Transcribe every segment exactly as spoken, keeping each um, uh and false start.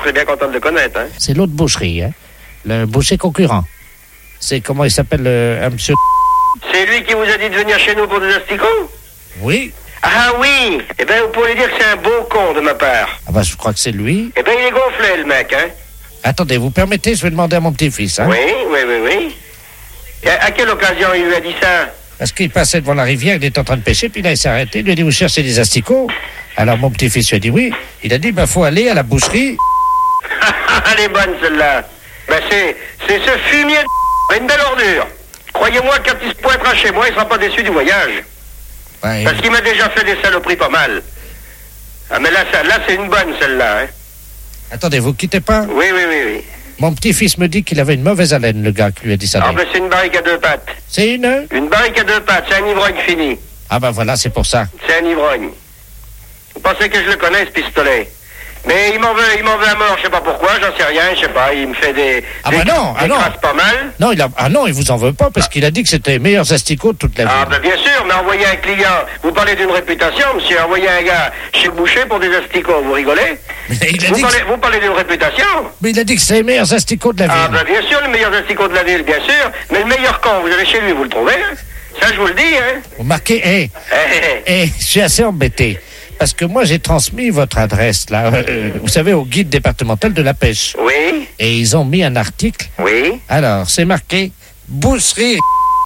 serais bien content de le connaître. Hein. C'est l'autre boucherie, hein. Le boucher concurrent. C'est comment il s'appelle, le, un monsieur... C'est lui qui vous a dit de venir chez nous pour des asticots? Oui. Ah oui. Eh bien, vous pourrez dire que c'est un beau con de ma part. Ah bah, je crois que c'est lui. Eh bien, il est gonflé, le mec, hein. Attendez, vous permettez, je vais demander à mon petit-fils, hein. Oui, oui, oui, oui. Et à quelle occasion il lui a dit ça? Parce qu'il passait devant la rivière, il était en train de pêcher, puis là, il s'est arrêté, il lui a dit, vous cherchez des asticots? Alors, mon petit-fils lui a dit oui. Il a dit, bah, faut aller à la boucherie. Elle est bonne, celle-là. Ben, c'est, c'est ce fumier de une belle ordure. Croyez-moi, quand il se pointera chez moi, il sera pas déçu du voyage. Ouais, Parce qu'il m'a déjà fait des saloperies pas mal. Ah, mais là, ça, là c'est une bonne, celle-là, hein. Attendez, vous quittez pas? Oui, oui, oui, oui. Mon petit-fils me dit qu'il avait une mauvaise haleine, le gars qui lui a dit ça. Ah, ben, c'est une barrique à deux pattes. C'est une? Une barrique à deux pattes, c'est un ivrogne fini. Ah bah voilà, c'est pour ça. C'est un ivrogne. Vous pensez que je le connais, ce pistolet? Mais il m'en veut, il m'en veut à mort, je sais pas pourquoi, j'en sais rien, je sais pas, il me fait des... Ah des, bah non, des ah non. crasses pas mal. Non, il a, ah non, il vous en veut pas parce qu'il a dit que c'était les meilleurs asticots de toute la vie. Ah ben bien sûr, mais envoyer un client, vous parlez d'une réputation, monsieur, envoyer un gars chez le boucher pour des asticots, vous rigolez? Mais il a vous, dit parlez, que... vous parlez d'une réputation? Mais il a dit que c'est les meilleurs asticots de la ville. Ah ben bien sûr, les meilleurs asticots de la ville, bien sûr, mais le meilleur camp, vous allez chez lui, vous le trouvez, hein? Ça je vous le dis, hein? Vous marquez, hé, hey, hey. hé, je suis assez embêté. Parce que moi, j'ai transmis votre adresse, là, euh, vous savez, au guide départemental de la pêche. Oui. Et ils ont mis un article. Oui. Alors, c'est marqué boucherie.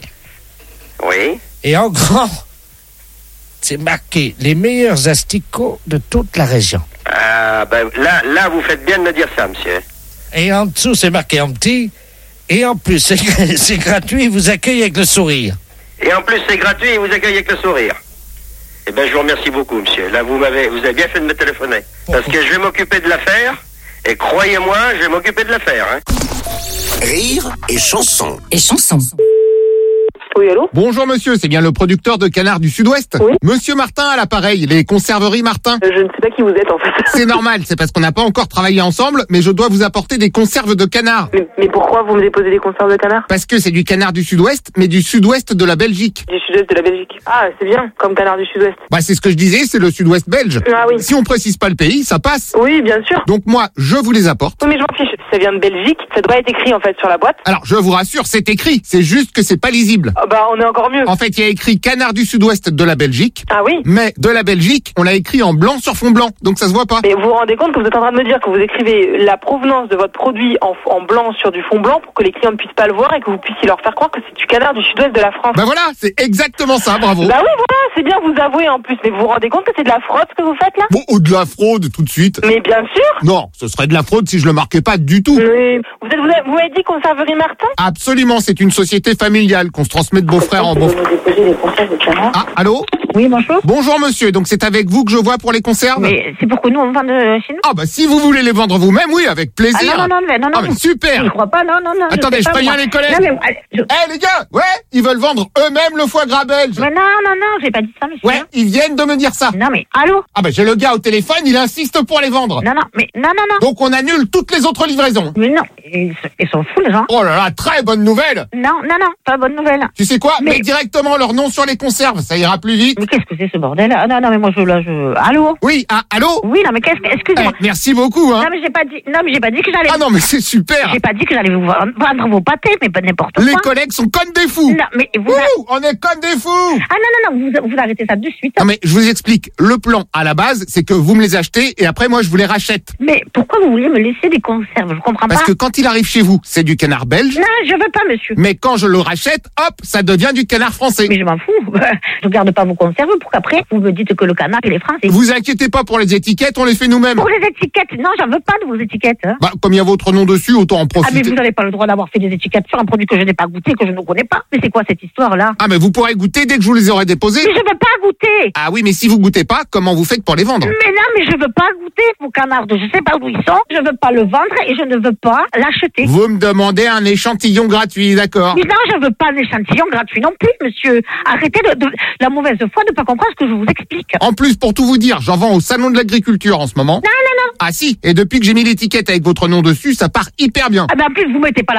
Oui. Et en grand, c'est marqué les meilleurs asticots de toute la région. Ah ben là, là, vous faites bien de me dire ça, monsieur. Et en dessous, c'est marqué en petit. Et en plus, c'est, c'est gratuit, ils vous accueillent avec le sourire. Et en plus, c'est gratuit et vous accueillez avec le sourire. Eh bien, je vous remercie beaucoup, monsieur. Là, vous m'avez, vous avez bien fait de me téléphoner. Parce que je vais m'occuper de l'affaire. Et croyez-moi, je vais m'occuper de l'affaire, hein. Rire et chanson. Et chanson. Oui, allô? Bonjour monsieur, c'est bien le producteur de canard du Sud-Ouest? Oui. Monsieur Martin à l'appareil, les conserveries Martin. Euh, Je ne sais pas qui vous êtes en fait. C'est normal, c'est parce qu'on n'a pas encore travaillé ensemble, mais je dois vous apporter des conserves de canard. Mais, mais pourquoi vous me déposez des conserves de canard? Parce que c'est du canard du Sud-Ouest, mais du Sud-Ouest de la Belgique. Du sud-est de la Belgique. Ah, c'est bien, comme canard du sud-ouest. Bah c'est ce que je disais, c'est le Sud-Ouest belge. Ah oui. Si on précise pas le pays, ça passe. Oui, bien sûr. Donc moi, je vous les apporte. Oui, mais je m'en fiche. Ça vient de Belgique. Ça doit être écrit en fait sur la boîte. Alors, je vous rassure, c'est écrit, c'est juste que c'est pas lisible. Ah bah, on est encore mieux. En fait, il y a écrit canard du Sud-Ouest de la Belgique. Ah oui? Mais de la Belgique, on l'a écrit en blanc sur fond blanc, donc ça se voit pas. Mais vous vous rendez compte que vous êtes en train de me dire que vous écrivez la provenance de votre produit en, en blanc sur du fond blanc pour que les clients ne puissent pas le voir et que vous puissiez leur faire croire que c'est du canard du sud-ouest de la France. Bah voilà, c'est exactement ça, bravo. Bah oui, voilà, c'est bien, vous avouez en plus. Mais vous vous rendez compte que c'est de la fraude ce que vous faites là? Bon, ou de la fraude tout de suite. Mais bien sûr. Non, ce serait de la fraude si je le marquais pas du tout. Mais vous êtes, vous avez, vous avez dit conserverie Martin? Absolument, c'est une société familiale qu'on se transmet de beau-frère en beau-frère. Ah, allô? Oui, bonjour. Bonjour monsieur, donc c'est avec vous que je vois pour les conserves? Mais c'est pour que nous on vende chez nous. Ah bah si vous voulez les vendre vous-même, oui, avec plaisir. Ah non, non, non, non, non. Ah mais super. Je crois pas, non, non, non. Attendez, je, je préviens les collègues. Non, mais, allez, je... Eh les gars, ouais, ils veulent vendre eux-mêmes le foie gras belge. mais non, non, non, j'ai pas dit ça, monsieur. Ouais, ils viennent de me dire ça. Non, mais allô? Ah bah j'ai le gars au téléphone, il insiste pour les vendre. Non, non, mais non, non, non. Donc on annule toutes les autres livraisons. Mais non, ils, ils sont fous, les gens. Oh là là, très bonne nouvelle. Non, non, non, pas bonne nouvelle. Tu sais quoi? Mais- Mets directement leur nom sur les conserves, ça ira plus vite. Mais qu'est-ce que c'est ce bordel? Ah non, non, mais moi je, là, je... Allô? Oui, ah, allô? Oui, non, mais qu'est-ce que... Eh, Excusez-moi. merci beaucoup, hein. Non, mais j'ai pas dit... Non, mais j'ai pas dit que j'allais... Ah non, mais c'est super. J'ai pas dit que j'allais vous vendre vendre vos pâtés, mais pas n'importe Les quoi. collègues sont comme des fous. Non, mais vous... Ouh, on est comme des fous. Ah non, non, non, vous, vous arrêtez ça de suite. Non mais je vous explique, le plan à la base, c'est que vous me les achetez et après moi je vous les rachète. Mais pourquoi vous vouliez me laisser des conserves? Je comprends Parce pas. que quand il arrive chez vous, c'est du canard belge, Non, je veux pas, monsieur. mais quand je le rachète, hop, ça devient du canard français. Mais je m'en fous. Je garde pas vos conserves pour qu'après, vous me dites que le canard, il est français. Vous inquiétez pas pour les étiquettes, on les fait nous-mêmes. Pour les étiquettes, non, j'en veux pas de vos étiquettes. Hein. Bah, comme il y a votre nom dessus, autant en Ah, mais profiter. vous n'avez pas le droit d'avoir fait des étiquettes sur un produit que je n'ai pas goûté, que je ne connais pas. Mais c'est quoi cette histoire-là? Ah mais vous pourrez goûter dès que je vous les aurai déposés. Mais je veux pas goûter. Ah oui, mais si vous goûtez pas, comment vous faites pour les vendre? Mais non, mais je veux pas goûter vos canards de je sais pas d'où ils sont. Je veux pas le vendre et je ne veux pas l'acheter. Vous me demandez un échantillon gratuit, d'accord? Mais non, je veux pas un échantillon gratuit non plus, monsieur. Arrêtez de, de la mauvaise foi de pas comprendre ce que je vous explique. En plus, pour tout vous dire, j'en vends au salon de l'agriculture en ce moment. Non, non, non. Ah si, et depuis que j'ai mis l'étiquette avec votre nom dessus, ça part hyper bien. Ah ben en plus, vous mettez pas la ferme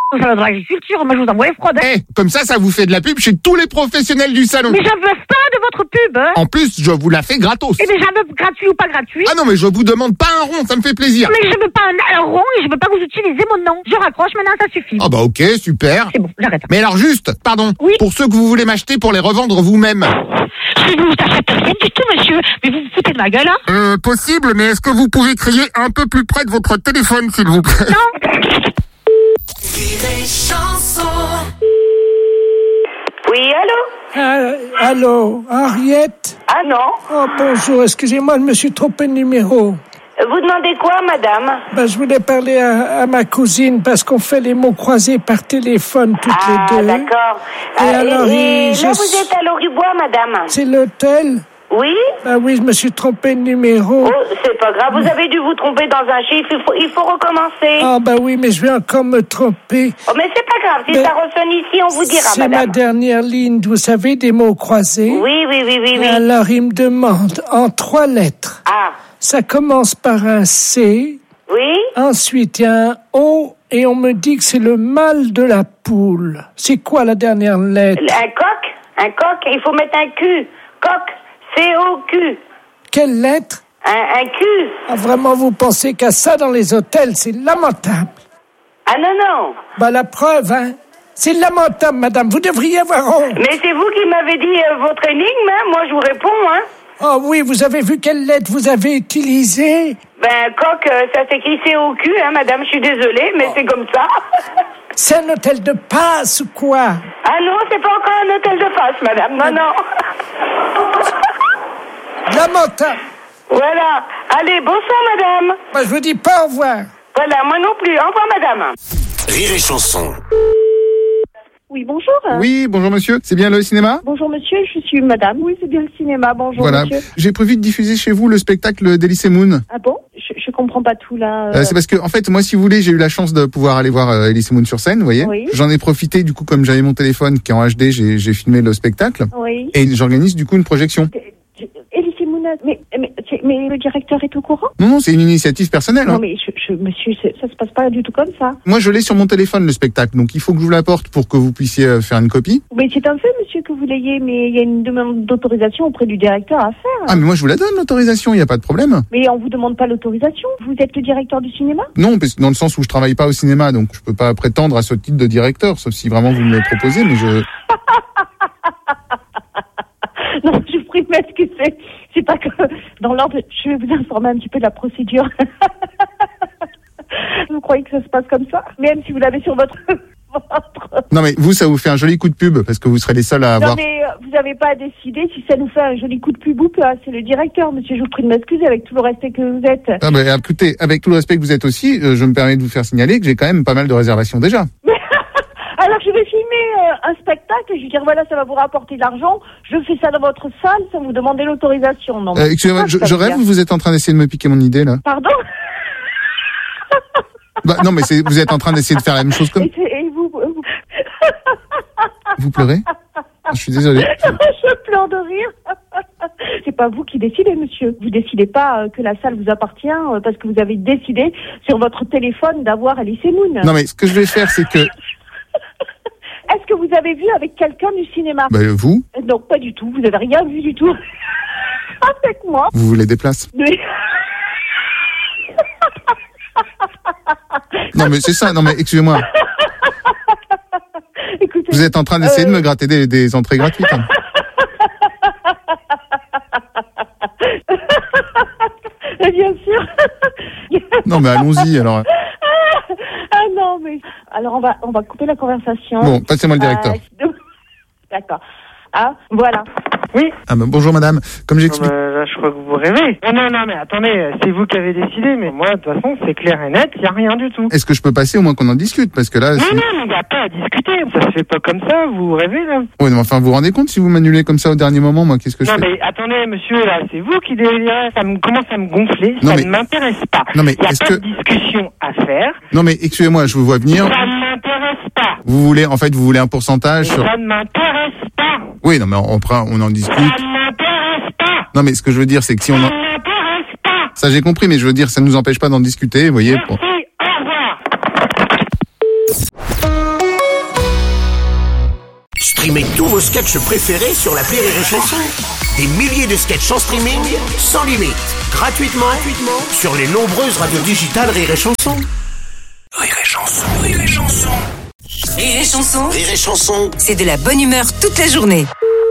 Au salon de l'agriculture, moi je vous envoie les fraudes. Eh, comme ça, ça vous fait de la pub chez tous les professionnels du salon. Mais j'en veux pas de votre pub, hein. En plus, je vous la fais gratos. Eh bien, j'en veux gratuit ou pas gratuit. Ah non, mais je vous demande pas un rond, ça me fait plaisir. Mais je veux pas un, un rond et je veux pas que vous utilisez mon nom. Je raccroche maintenant, ça suffit. Ah bah ok, super. C'est bon, j'arrête. Mais alors juste, pardon, Oui. pour ceux que vous voulez m'acheter pour les revendre vous-même. Je ne vous achète rien du tout, monsieur. Mais vous vous foutez de ma gueule, hein. Euh, possible, mais est-ce que vous pouvez crier un peu plus près de votre téléphone, s'il vous plaît? Non. Oui, allô? Ah, allô, Henriette? Ah non. Oh, bonjour, excusez-moi, je me suis trompé de numéro. Vous demandez quoi, madame? Ben, je voulais parler à, à ma cousine parce qu'on fait les mots croisés par téléphone toutes Ah, les deux. d'accord. Et Ah, alors, et, il- et je- là, vous êtes à Loribois, madame? C'est l'hôtel? Oui? Ben oui, je me suis trompé de numéro. Oh, c'est pas grave. Vous avez dû vous tromper dans un chiffre. Il faut, il faut recommencer. Ah ben oui, mais je vais encore me tromper. Oh, mais c'est pas grave. Si Mais ça ressonne ici, on vous dira, C'est ma madame. dernière ligne, vous savez, des mots croisés. Oui, oui, oui, oui, Et oui. alors, il me demande en trois lettres. Ah, Ça commence par un C. oui? Ensuite, il y a un O et on me dit que c'est le mâle de la poule. C'est quoi la dernière lettre? Un coq? Un coq? Il faut mettre un Q. Coq. C O Q. Quelle lettre? Un, un Q. Ah, vraiment, vous pensez qu'à ça dans les hôtels? C'est lamentable. Ah non, non. Bah, la preuve, hein? C'est lamentable, madame. Vous devriez avoir honte. Mais c'est vous qui m'avez dit euh, votre énigme, hein? Moi, je vous réponds, hein? Oh oui, vous avez vu quelle lettre vous avez utilisée? Ben, coq, euh, ça s'écrit C O Q, hein, madame, je suis désolée, mais c'est comme ça. C'est un hôtel de passe ou quoi? Ah non, c'est pas encore un hôtel de passe, madame, non, non. Lamentable. Voilà. Allez, bonsoir, madame. Bah, je vous dis pas au revoir. Voilà, moi non plus. Au revoir, madame. Rire et chanson. Oui, bonjour. Oui, bonjour monsieur, c'est bien le cinéma? Bonjour monsieur, je suis madame. Oui, c'est bien le cinéma. Bonjour Voilà, monsieur. j'ai prévu de diffuser chez vous le spectacle d'Elysée Moon. Ah bon? Je, je comprends pas tout là. Euh, c'est parce que, en fait, moi, si vous voulez, j'ai eu la chance de pouvoir aller voir euh, Elysée Moon sur scène, vous voyez. Oui. J'en ai profité, du coup, comme j'avais mon téléphone qui est en H D, j'ai, j'ai filmé le spectacle. Oui. Et j'organise, du coup, une projection. Élysée Mouna, mais, mais, c'est- mais le directeur est au courant? Non, non, c'est une initiative personnelle. Non Hein. mais je, je, monsieur, c'est- ça se passe pas du tout comme ça. Moi, je l'ai sur mon téléphone, le spectacle. Donc, il faut que je vous l'apporte pour que vous puissiez euh, faire une copie. Mais c'est un fait monsieur que vous l'ayez, mais il y a une demande d'autorisation auprès du directeur à faire. Ah, mais moi, je vous la donne, l'autorisation, il n'y a pas de problème. Mais on vous demande pas l'autorisation? Vous êtes le directeur du cinéma? Non, parce que dans le sens où je travaille pas au cinéma, donc je peux pas prétendre à ce titre de directeur, sauf si vraiment vous me le proposez, mais je... Non, je vous prie de m'excuser. C'est pas que dans l'ordre, je vais vous informer un petit peu de la procédure. Vous croyez que ça se passe comme ça? Même si vous l'avez sur votre... votre... Non, mais vous, ça vous fait un joli coup de pub, parce que vous serez les seuls à avoir... Non, mais euh, vous n'avez pas à décider si ça nous fait un joli coup de pub ou pas. C'est le directeur, monsieur. Je vous prie de m'excuser avec tout le respect que vous êtes. Ah bah, écoutez, avec tout le respect que vous êtes aussi, euh, je me permets de vous faire signaler que j'ai quand même pas mal de réservations déjà. Alors, je vais filmer euh, un spectacle et je vais dire, voilà, ça va vous rapporter de l'argent. Je fais ça dans votre salle sans vous demander l'autorisation. Non, mais Euh, excusez-moi, ça, je, ça je veut rêve dire. ou vous êtes en train d'essayer de me piquer mon idée, là? Pardon? Bah non, mais c'est, vous êtes en train d'essayer de faire la même chose comme... Et, c'est- et vous... vous... Vous pleurez? Ah, je suis désolé. Je pleure de rire. C'est pas vous qui décidez, monsieur. Vous décidez pas euh, que la salle vous appartient euh, parce que vous avez décidé sur votre téléphone d'avoir Elysée Moon. Non, mais ce que je vais faire, c'est que... Est-ce que vous avez vu avec quelqu'un du cinéma? Bah, vous, Euh, Non, pas du tout. Vous avez rien vu du tout. Avec moi. vous voulez des places? Mais... Non, mais c'est ça, non, mais excusez-moi. Écoutez, Vous êtes en train d'essayer euh, de me gratter des, des entrées gratuites. Hein. bien sûr. Non, mais allons-y, alors. Ah non, mais... Alors, on va, on va couper la conversation. Bon, passez-moi le directeur. Euh, D'accord. Ah, voilà. Oui. Ah bah, bonjour madame, comme j'explique... Non, mais là, je crois que vous rêvez. Non, non, non, mais attendez, c'est vous qui avez décidé, mais moi, de toute façon, c'est clair et net, il n'y a rien du tout. Est-ce que je peux passer au moins qu'on en discute? Parce que là... Non, c'est- non, il n'y a pas à discuter, ça se fait pas comme ça, vous rêvez, là. Ouais, mais enfin, vous vous rendez compte si vous m'annulez comme ça au dernier moment, moi, qu'est-ce que je Non, fais? mais attendez, monsieur, là, c'est vous qui délirez, ça me commence à me gonfler, Non, ça mais- ne m'intéresse pas. Non, mais Il n'y a est-ce pas que- de discussion à faire, Non mais excusez-moi, je vous vois venir. ça ne m'intéresse pas. Vous voulez, en fait, vous voulez un pourcentage sur... Ça ne m'intéresse pas. Oui, non mais on prend, on en discute. Ça ne m'intéresse pas. Non mais ce que je veux dire, c'est que si on Ça en... ne m'intéresse pas. Ça j'ai compris, mais je veux dire, ça ne nous empêche pas d'en discuter, vous voyez. Merci, pour- au revoir. vos sketchs préférés sur l'appli Rire et Chanson. Des milliers de sketchs en streaming, sans limite, gratuitement, gratuitement sur les nombreuses radios digitales Rire et Chanson. Rire et Chanson, Rire et Chanson. Rire et Chanson. Rire et Chanson. C'est de la bonne humeur toute la journée.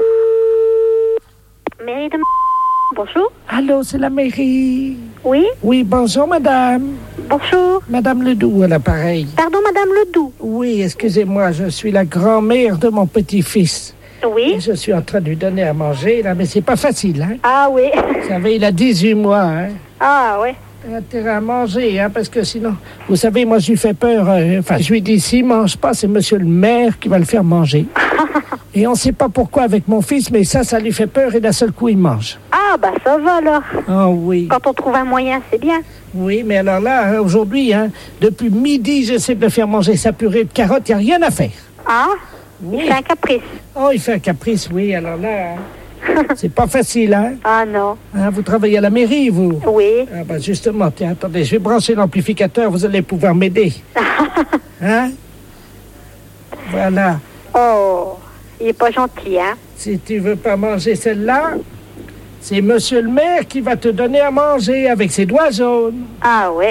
Mairie de... Bonjour. Allô, c'est la mairie. Oui. Oui, bonjour madame. Bonjour. Madame Ledoux à l'appareil. Pardon, madame Ledoux. Oui, excusez-moi, je suis la grand-mère de mon petit-fils. Oui. Et je suis en train de lui donner à manger, là, mais c'est pas facile, hein. Ah oui. Vous savez, il a dix-huit mois, hein. Ah oui. Il a intérêt à manger, hein, parce que sinon... Vous savez, moi, je lui fais peur. euh, Enfin, je lui dis, s'il mange pas, c'est monsieur le maire qui va le faire manger. Et on sait pas pourquoi avec mon fils, mais ça, ça lui fait peur et d'un seul coup, il mange. Ah bah ça va alors. Ah oui. Quand on trouve un moyen, c'est bien. Oui, mais alors là, hein, aujourd'hui, hein, depuis midi, j'essaie de le faire manger sa purée de carottes, il n'y a rien à faire. Ah. Oui. Il fait un caprice. Oh, il fait un caprice, oui, alors là... Hein, c'est pas facile, hein. Ah non. Hein, vous travaillez à la mairie, vous? Oui. Ah bah justement, tiens, attendez, je vais brancher l'amplificateur, vous allez pouvoir m'aider. Hein? Voilà. Oh, il est pas gentil, hein. Si tu veux pas manger celle-là, c'est monsieur le maire qui va te donner à manger avec ses doigts jaunes. Ah ouais.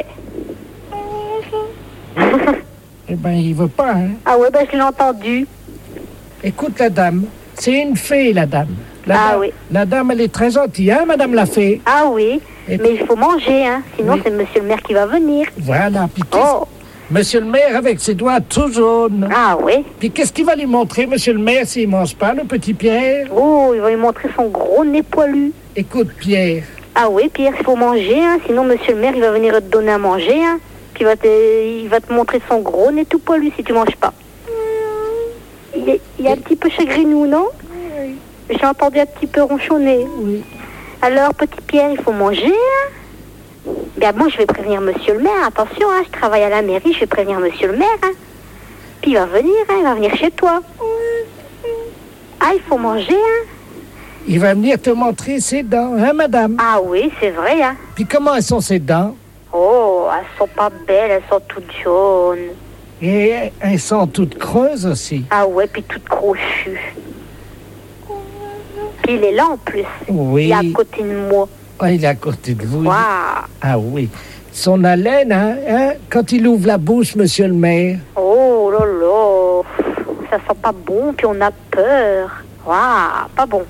Eh ben, il veut pas, hein. Ah ouais, ben je l'ai entendu. Écoute la dame, c'est une fée, la dame. La Ah dame, oui. La dame, elle est très gentille, hein, madame la fée? Ah oui. Et Mais il faut manger, hein. Sinon, Oui. c'est monsieur le maire qui va venir. Voilà, puis qu'est-ce- Oh. monsieur le maire avec ses doigts tout jaunes. Ah oui. Puis qu'est-ce qu'il va lui montrer, monsieur le maire, s'il mange pas, le petit Pierre? Oh, il va lui montrer son gros nez poilu. Écoute, Pierre, Ah oui, Pierre, il faut manger, hein. Sinon, monsieur le maire, il va venir te donner à manger, hein. Puis il va te, il va te montrer son gros nez tout poilu si tu manges pas. Il est, il est un petit peu chagrinou, non? J'ai entendu un petit peu ronchonner. oui. Alors, petit Pierre, il faut manger, hein. Ben moi, je vais prévenir monsieur le maire. Attention, hein, je travaille à la mairie, je vais prévenir monsieur le maire, hein. Puis il va venir, hein, il va venir chez toi. Ah, il faut manger, hein. Il va venir te montrer ses dents, hein, madame? Ah oui, c'est vrai, hein. Puis comment elles sont ses dents? Oh, elles sont pas belles, elles sont toutes jaunes. Et elles sont toutes creuses aussi. Ah ouais, puis toutes crochues. Puis il est là en plus. Oui. Il est à côté de moi. Ah, il est à côté de vous. Waouh. Ah oui. Son haleine, hein, hein, quand il ouvre la bouche, monsieur le maire. Oh là là. Ça sent pas bon, puis on a peur. Waouh, pas bon.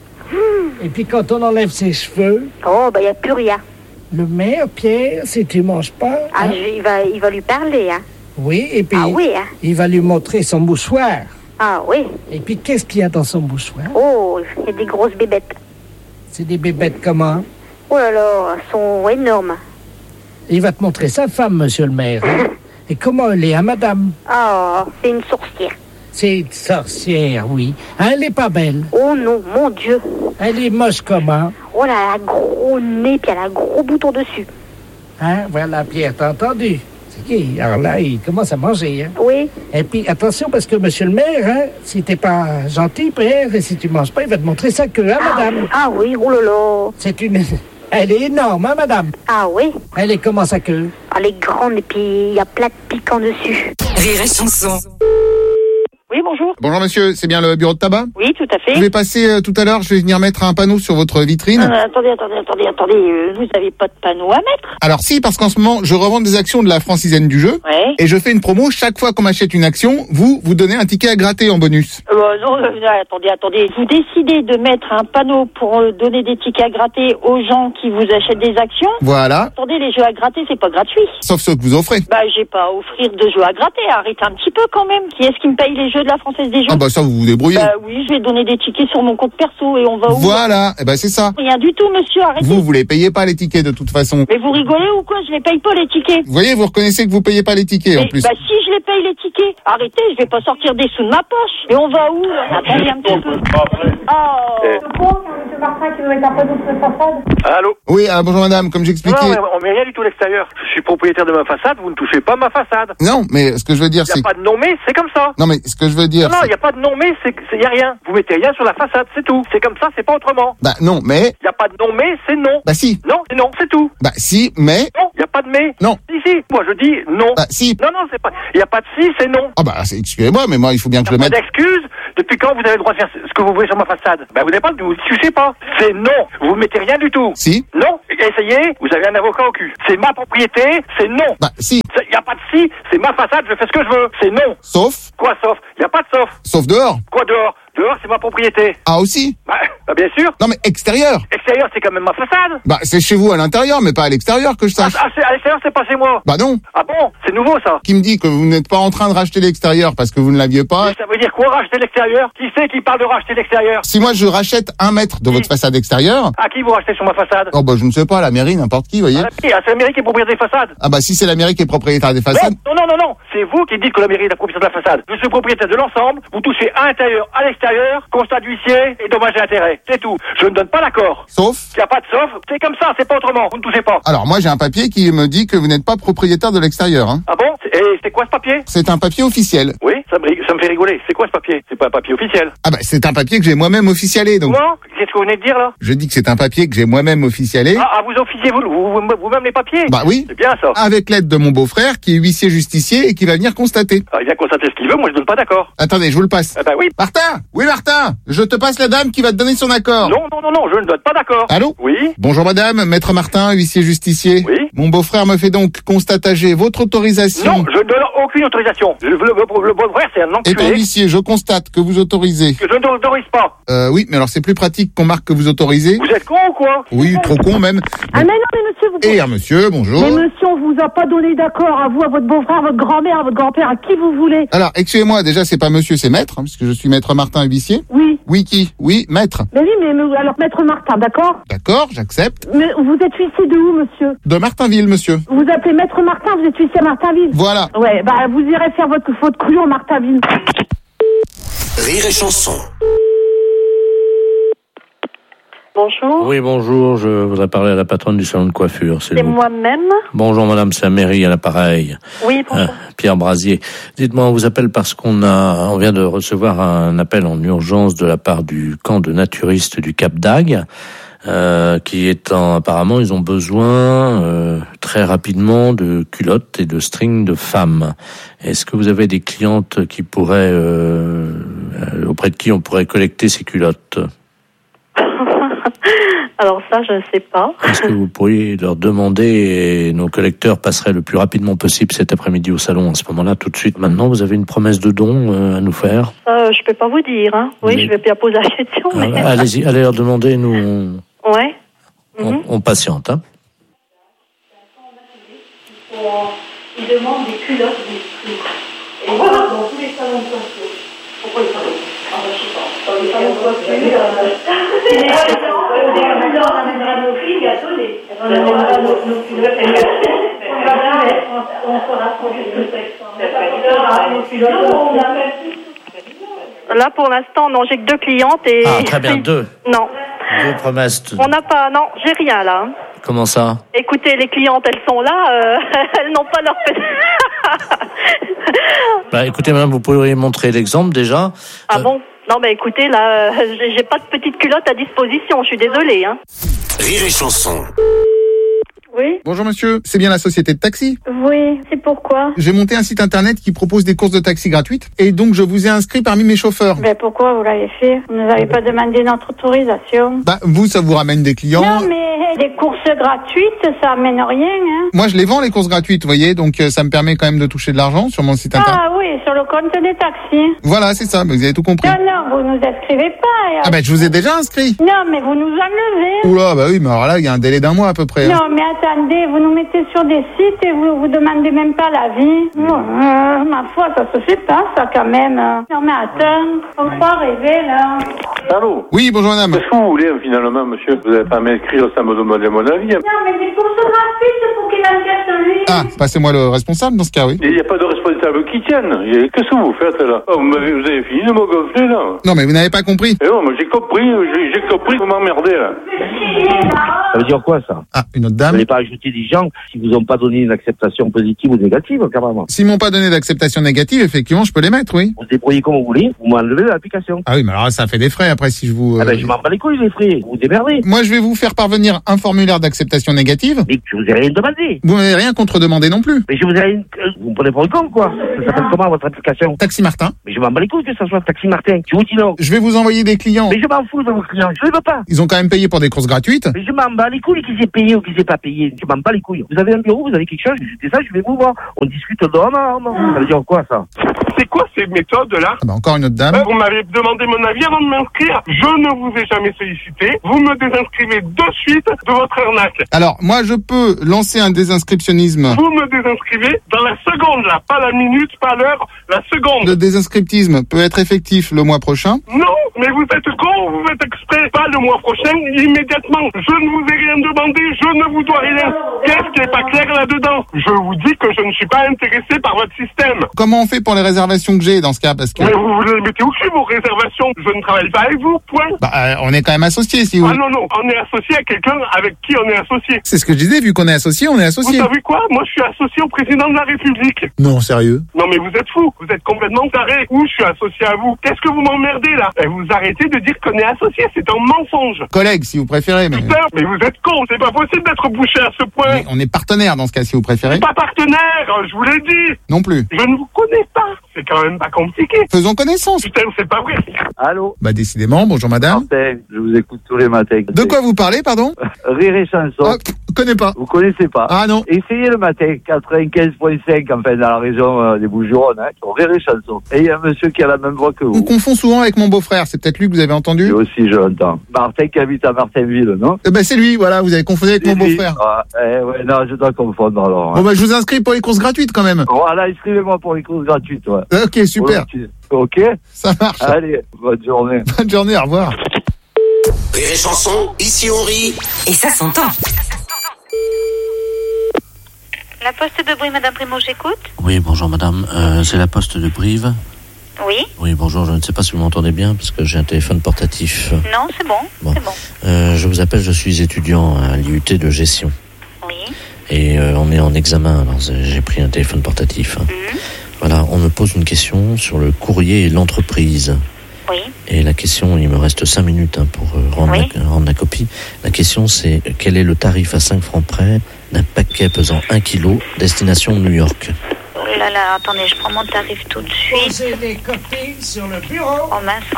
Et puis quand on enlève ses cheveux, Oh, ben il n'y a plus rien. le maire, Pierre, si tu manges pas... Ah, hein, je- il, va, il va lui parler, hein. oui, et puis Ah oui, hein. il va lui montrer son mouchoir. Ah oui. Et puis qu'est-ce qu'il y a dans son mouchoir? Oh, il y a des grosses bébêtes. C'est des bébêtes comment? Oh là là, elles sont énormes. Il va te montrer sa femme, monsieur le maire. hein. Et comment elle est, hein, madame? Ah, c'est une sorcière. C'est une sorcière, oui. Hein, elle est pas belle. Oh non, mon Dieu. Elle est moche comment? Oh là, elle a un gros nez, puis elle a un gros bouton dessus. Hein, voilà, Pierre, t'as entendu? C'est qui? Alors là, il commence à manger, hein. Oui. Et puis, attention, parce que monsieur le maire, hein, si t'es pas gentil, Pierre, et si tu manges pas, il va te montrer sa queue, hein, madame? Ah oui, oh là là. C'est une... Elle est énorme, hein, madame? Ah oui. Elle est comment, sa queue? Elle est grande, et puis il y a plein de piquants dessus. Rire et Chanson. Oui, bonjour. Bonjour monsieur, c'est bien le bureau de tabac? Oui, tout à fait. Je vais passer euh, tout à l'heure, je vais venir mettre un panneau sur votre vitrine. Euh, attendez, attendez, attendez, attendez. euh, vous avez pas de panneau à mettre? Alors si, parce qu'en ce moment, je revends des actions de la francisaine du jeu. Ouais. Et je fais une promo, chaque fois qu'on m'achète une action, vous, vous donnez un ticket à gratter en bonus. Euh, non, euh, attendez, attendez. Vous décidez de mettre un panneau pour euh, donner des tickets à gratter aux gens qui vous achètent des actions? Voilà. Attendez, les jeux à gratter, c'est pas gratuit. Sauf ceux que vous offrez. Bah, j'ai pas à offrir de jeux à gratter. Arrêtez un petit peu quand même. Qui est-ce qui me paye les jeux de la Française des Jeux? Ah bah ça, vous vous débrouillez. Bah oui, je vais donner des tickets sur mon compte perso et on va où? Voilà, et ben c'est ça. Rien du tout, monsieur, arrêtez. Vous, vous les payez pas les tickets de toute façon. Mais vous rigolez ou quoi? Je les paye pas les tickets. Vous voyez, vous reconnaissez que vous payez pas les tickets en Mais, plus. bah si je les paye les tickets, arrêtez, je vais pas sortir des sous de ma poche. Et on va où là? Attendez un petit peu. Oh. monsieur Martin qui veut mettre un panneau sur la façade. Allô? Oui, ah, bonjour madame, comme j'expliquais... Non, on met rien du tout à l'extérieur. Je suis propriétaire de ma façade, vous ne touchez pas ma façade. Non, mais ce que je veux dire, Il c'est... n'y a pas de nom mais, c'est comme ça. Non, mais ce que je veux dire... Non, il c'est- n'y a pas de nom mais, c'est il n'y a rien. Vous mettez rien sur la façade, c'est tout. C'est comme ça, c'est pas autrement. Bah non, mais... Il n'y a pas de nom mais, c'est non. Bah si. Non, c'est non, c'est tout. Bah si, mais... Non, il n'y a pas de mais. Non. Si, si, moi je dis non. Bah si. Non, non, c'est pas... Il n'y a pas de si, c'est non. Ah bah, c'est- excusez-moi, mais moi, il faut bien que je le Pas mette... d'excuse. Depuis quand vous avez le droit de faire ce que vous voulez sur ma façade? Bah vous n'avez pas le... Vous ne touchez pas. C'est non. Vous mettez rien du tout. Si. Non. Essayez, vous avez un avocat au cul. C'est ma propriété, c'est non. Bah si. Il n'y a pas de si, c'est ma façade, je fais ce que je veux. C'est non. Sauf... Quoi sauf? Il n'y a pas de sauf. Sauf dehors. Quoi dehors? Dehors, c'est ma propriété. Ah aussi. Bah, bah bien sûr. Non, mais extérieur. Extérieur, c'est quand même ma façade. Bah c'est chez vous à l'intérieur, mais pas à l'extérieur que je Ah, sache. ah, c'est- à l'extérieur, c'est pas chez moi. Bah non. Ah bon? C'est nouveau, ça. Qui me dit que vous n'êtes pas en train de racheter l'extérieur parce que vous ne l'aviez pas? Mais ça veut dire quoi, racheter l'extérieur? Qui c'est qui parle de racheter l'extérieur? Si moi je rachète un mètre de votre façade extérieure... À qui vous rachetez sur ma façade? Oh bah je ne sais pas, la mairie, n'importe qui, vous voyez. Ah, c'est la mairie qui est propriétaire des façades. Ah bah si c'est la mairie qui est propriétaire des façades... Non, non, non, non, c'est vous qui dites que la mairie est la propriétaire de la façade. Je suis propriétaire de l'ensemble, vous touchez à l'intérieur, à l'extérieur, constat d'huissier et dommages et intérêts. C'est tout. Je ne donne pas l'accord. Sauf... Il n'y a pas de sauf, c'est comme ça, c'est pas autrement, vous ne touchez pas. Alors moi j'ai un papier qui me dit que vous n'êtes pas propriétaire de l'extérieur. Hein. Ah bon? Et c'est quoi ce papier? C'est un papier officiel. Oui, ça me, rig- ça me fait rigoler. C'est quoi ce papier? C'est pas un papier officiel. Ah bah c'est un papier que j'ai moi-même officialé donc. Comment? Qu'est-ce que vous venez de dire là? Je dis que c'est un papier que j'ai moi-même officialé. Ah, ah, vous officiez vous, vous, vous- vous-même les papiers? Bah oui. C'est bien ça. Avec l'aide de mon beau-frère qui est huissier justicier et qui va venir constater. Ah, il vient constater ce qu'il veut, moi je donne pas d'accord. Attendez, je vous le passe. Ah bah oui. Martin! Oui Martin! Je te passe la dame qui va te donner son accord. Non, non, non, non, je ne donne pas d'accord. Allô? Oui. Bonjour madame, maître Martin, huissier justicier. Oui. Mon beau-frère me fait donc constatager votre autorisation. Non, je ne donne aucune autorisation. Le, le, le, le beau-frère, c'est un Étant enculé huissier, je constate que vous autorisez. que je n'autorise pas. Euh, oui, mais alors c'est plus pratique qu'on marque que vous autorisez. Vous êtes con ou quoi? Oui, trop con même. Ah mais non, mais monsieur, vous... Et à monsieur, bonjour. Mais monsieur, on vous a pas donné d'accord à vous, à votre beau-frère, à votre grand-mère, à votre grand-père, à qui vous voulez. Alors, excusez-moi, déjà c'est pas monsieur, c'est maître, hein, puisque je suis maître Martin huissier. Oui. Oui, qui? Oui, maître. Mais oui, mais, mais alors maître Martin, d'accord? D'accord, j'accepte. Mais vous êtes huissier de où, monsieur? De Martinville, monsieur. Vous appelez maître Martin, vous êtes huissier à Martinville? Voilà. Ouais, bah vous irez faire votre faute couillon à Martinville. Rire et chanson. Bonjour. Oui, bonjour, je voudrais parler à la patronne du salon de coiffure, s'il C'est vous plaît. moi-même. Bonjour madame, c'est la mairie à l'appareil. Oui, bonjour. Euh, Pierre Brasier. Dites-moi, on vous appelle parce qu'on a, on vient de recevoir un appel en urgence de la part du camp de naturistes du Cap d'Agde, euh, qui est en, apparemment, ils ont besoin euh, très rapidement de culottes et de strings de femmes. Est-ce que vous avez des clientes qui pourraient, euh, euh, auprès de qui on pourrait collecter ces culottes? Alors ça, je ne sais pas. Est-ce que vous pourriez leur demander et nos collecteurs passeraient le plus rapidement possible cet après-midi au salon à ce moment-là, tout de suite. Maintenant, vous avez une promesse de don euh, à nous faire. Ça, je peux pas vous dire. Hein. Oui, Oui. je vais bien poser la question. Ah, Mais... allez-y, allez leur demander, nous on, Ouais. on, Mhm. on patiente. Hein. Ils demandent des culottes, des strings. Et voilà, dans tous les salons de coiffure. Pourquoi ils parlent? Ah ben, je sais pas. Dans les salons de coiffure, euh... c'est des culottes, on amènera nos filles à donner. On amènera nos culottes à donner. On fera son Là, pour l'instant, non, j'ai que deux clientes et... Ah, très bien, deux. Non. Deux promesses. de- On n'a pas, non, j'ai rien là. Comment ça? Écoutez, les clientes, elles sont là, euh, elles n'ont pas leur... Bah, écoutez, madame, vous pourriez montrer l'exemple déjà. Ah bon? Non, mais écoutez, là, euh, j'ai j'ai pas de petite culotte à disposition, je suis désolée, hein. Rire et chanson. Oui. Bonjour monsieur, c'est bien la société de taxi? Oui, c'est pourquoi? J'ai monté un site internet qui propose des courses de taxi gratuites et donc je vous ai inscrit parmi mes chauffeurs. Ben pourquoi vous l'avez fait? Vous nous avez pas demandé notre autorisation. Bah vous, ça vous ramène des clients. Non, mais des courses gratuites, ça amène rien, hein. Moi je les vends les courses gratuites, vous voyez, donc euh, ça me permet quand même de toucher de l'argent sur mon site internet. Ah oui, sur le compte des taxis. Voilà, c'est ça, mais vous avez tout compris. Non, non, vous nous inscrivez pas. et- Ah bah je vous ai déjà inscrit. Non, mais vous nous enlevez. Oula, bah oui, mais alors là, il y a un délai d'un mois à peu près. hein. Non, mais attendez, vous nous mettez sur des sites et vous vous demandez même pas l'avis. Oh, euh, ma foi, ça se fait pas, ça, quand même. Non, mais attends, on croit rêver, là. Allô? Oui, bonjour madame. Qu'est-ce que vous voulez finalement, monsieur? Vous n'avez pas à m'inscrire, ça me demande mon avis. Non, mais des courses gratuites pour qu'il enquête lui. Ah, passez-moi le responsable dans ce cas, oui. Il n'y a pas de responsabilité tables qui tiennent. Et qu'est-ce que vous faites là? Oh, vous, m'avez, vous avez fini de me gonfler là? Non, mais vous n'avez pas compris. Eh non, mais j'ai compris, j'ai, j'ai compris, vous m'emmerdez là. Ça veut dire quoi ça? Ah, une autre dame. Vous n'allez pas ajouter des gens qui vous ont pas donné une acceptation positive ou négative, carrément. S'ils m'ont pas donné d'acceptation négative, effectivement, je peux les mettre, oui. Vous vous débrouillez comme vous voulez, vous m'enlevez de l'application. Ah oui, mais alors ça fait des frais après si je vous... Euh... Ah ben je m'en bats les couilles les frais, vous vous démerdez. Moi je vais vous faire parvenir un formulaire d'acceptation négative. Mais je vous ai rien demandé. Vous n'avez rien contre-demandé non plus. Mais je vous ai rien... Vous me prenez pour le con quoi? Ça s'appelle comment votre application? Taxi Martin. Mais je m'en bats les couilles que ça soit Taxi Martin. Je vous dis non. Je vais vous envoyer des clients. Mais je m'en fous de vos clients, je ne veux pas. Ils ont quand même payé pour des courses gratuites. Mais je m'en bats les couilles qui s'est payé ou qui s'est pas payé. Je m'en bats les couilles. Vous avez un bureau, vous avez quelque chose, c'est ça, je vais vous voir. On discute d'homme à homme. Ça veut dire quoi ça? C'est quoi ces méthodes-là? Ah bah encore une autre dame. euh, Vous m'avez demandé mon avis avant de m'inscrire. Je ne vous ai jamais sollicité. Vous me désinscrivez de suite de votre arnaque. Alors, moi, je peux lancer un désinscriptionnisme. Vous me désinscrivez dans la seconde, là. Pas la minute, pas l'heure, la seconde. Le désinscriptisme peut être effectif le mois prochain. Non, mais vous êtes con, vous faites exprès. Pas le mois prochain, immédiatement. Je ne vous ai rien demandé, je ne vous dois rien. Qu'est-ce qui n'est pas clair là-dedans? Je vous dis que je ne suis pas intéressé par votre système. Comment on fait pour les réservations que j'ai dans ce cas? Parce que... Mais vous vous les mettez au cul, vos réservations. Je ne travaille pas avec vous, point. Bah, euh, on est quand même associés, si vous... Ah non, non, on est associé à quelqu'un avec qui on est associé. C'est ce que je disais, vu qu'on est associés, on est associés. Vous savez quoi? Moi, je suis associé au président de la République. Non, sérieux? Non, mais vous êtes fous. Vous êtes complètement taré. Où je suis associé à vous? Qu'est-ce que vous m'emmerdez, là? Et vous arrêtez de dire qu'on est associé. C'est un mensonge. Collègue, si vous préférez, mais... Putain, mais vous êtes con. C'est pas possible d'être bouché à ce point. Mais on est partenaire dans ce cas, si vous préférez. Pas partenaire, je vous l'ai dit. Non plus. Je ne vous connais pas. C'est quand même pas compliqué. Faisons connaissance. Putain, c'est pas vrai. Allô? Bah décidément, bonjour madame. Martin, je vous écoute tous les matins. De quoi vous parlez, pardon? Rire et chanson. Ah, connais pas. Vous connaissez pas? Ah non. Essayez le matin, quatre-vingt-quinze virgule cinq, enfin, dans la région euh, des Bouches-du-Rhône, hein, sur Rire et chanson. Et il y a un monsieur qui a la même voix que vous. On confond souvent avec mon beau-frère, c'est peut-être lui que vous avez entendu? Lui aussi, je l'entends. Martin qui habite à Martinville, non? Eh ben c'est lui, voilà, vous avez confondu avec mon beau-frère. Ah, eh, ouais, non, je dois confondre alors. Bon bah je vous inscris pour les courses gratuites quand même. Voilà, inscrivez-moi pour les courses gratuites, ouais. Ok, super. Ok. Ça marche. Allez, bonne journée. Bonne journée, au revoir. Rire et chanson, ici on rit. Et ça s'entend. La poste de bruit, Madame Primo, j'écoute. Oui, bonjour madame. Euh, c'est la poste de Brive. Oui. Oui, bonjour, je ne sais pas si vous m'entendez bien parce que j'ai un téléphone portatif. Non, c'est bon. Bon. C'est bon. Euh, je vous appelle, je suis étudiant à l'I U T de gestion. Oui. Et euh, on est en examen, alors j'ai pris un téléphone portatif. Mmh. Voilà, on me pose une question sur le courrier et l'entreprise. Oui. Et la question, il me reste cinq minutes hein, pour euh, rendre, oui. la, rendre la copie. La question, c'est quel est le tarif à cinq francs près d'un paquet pesant un kilo, destination New York? Oh là là, attendez, je prends mon tarif tout de suite. Posez les copies sur le bureau. Oh mince.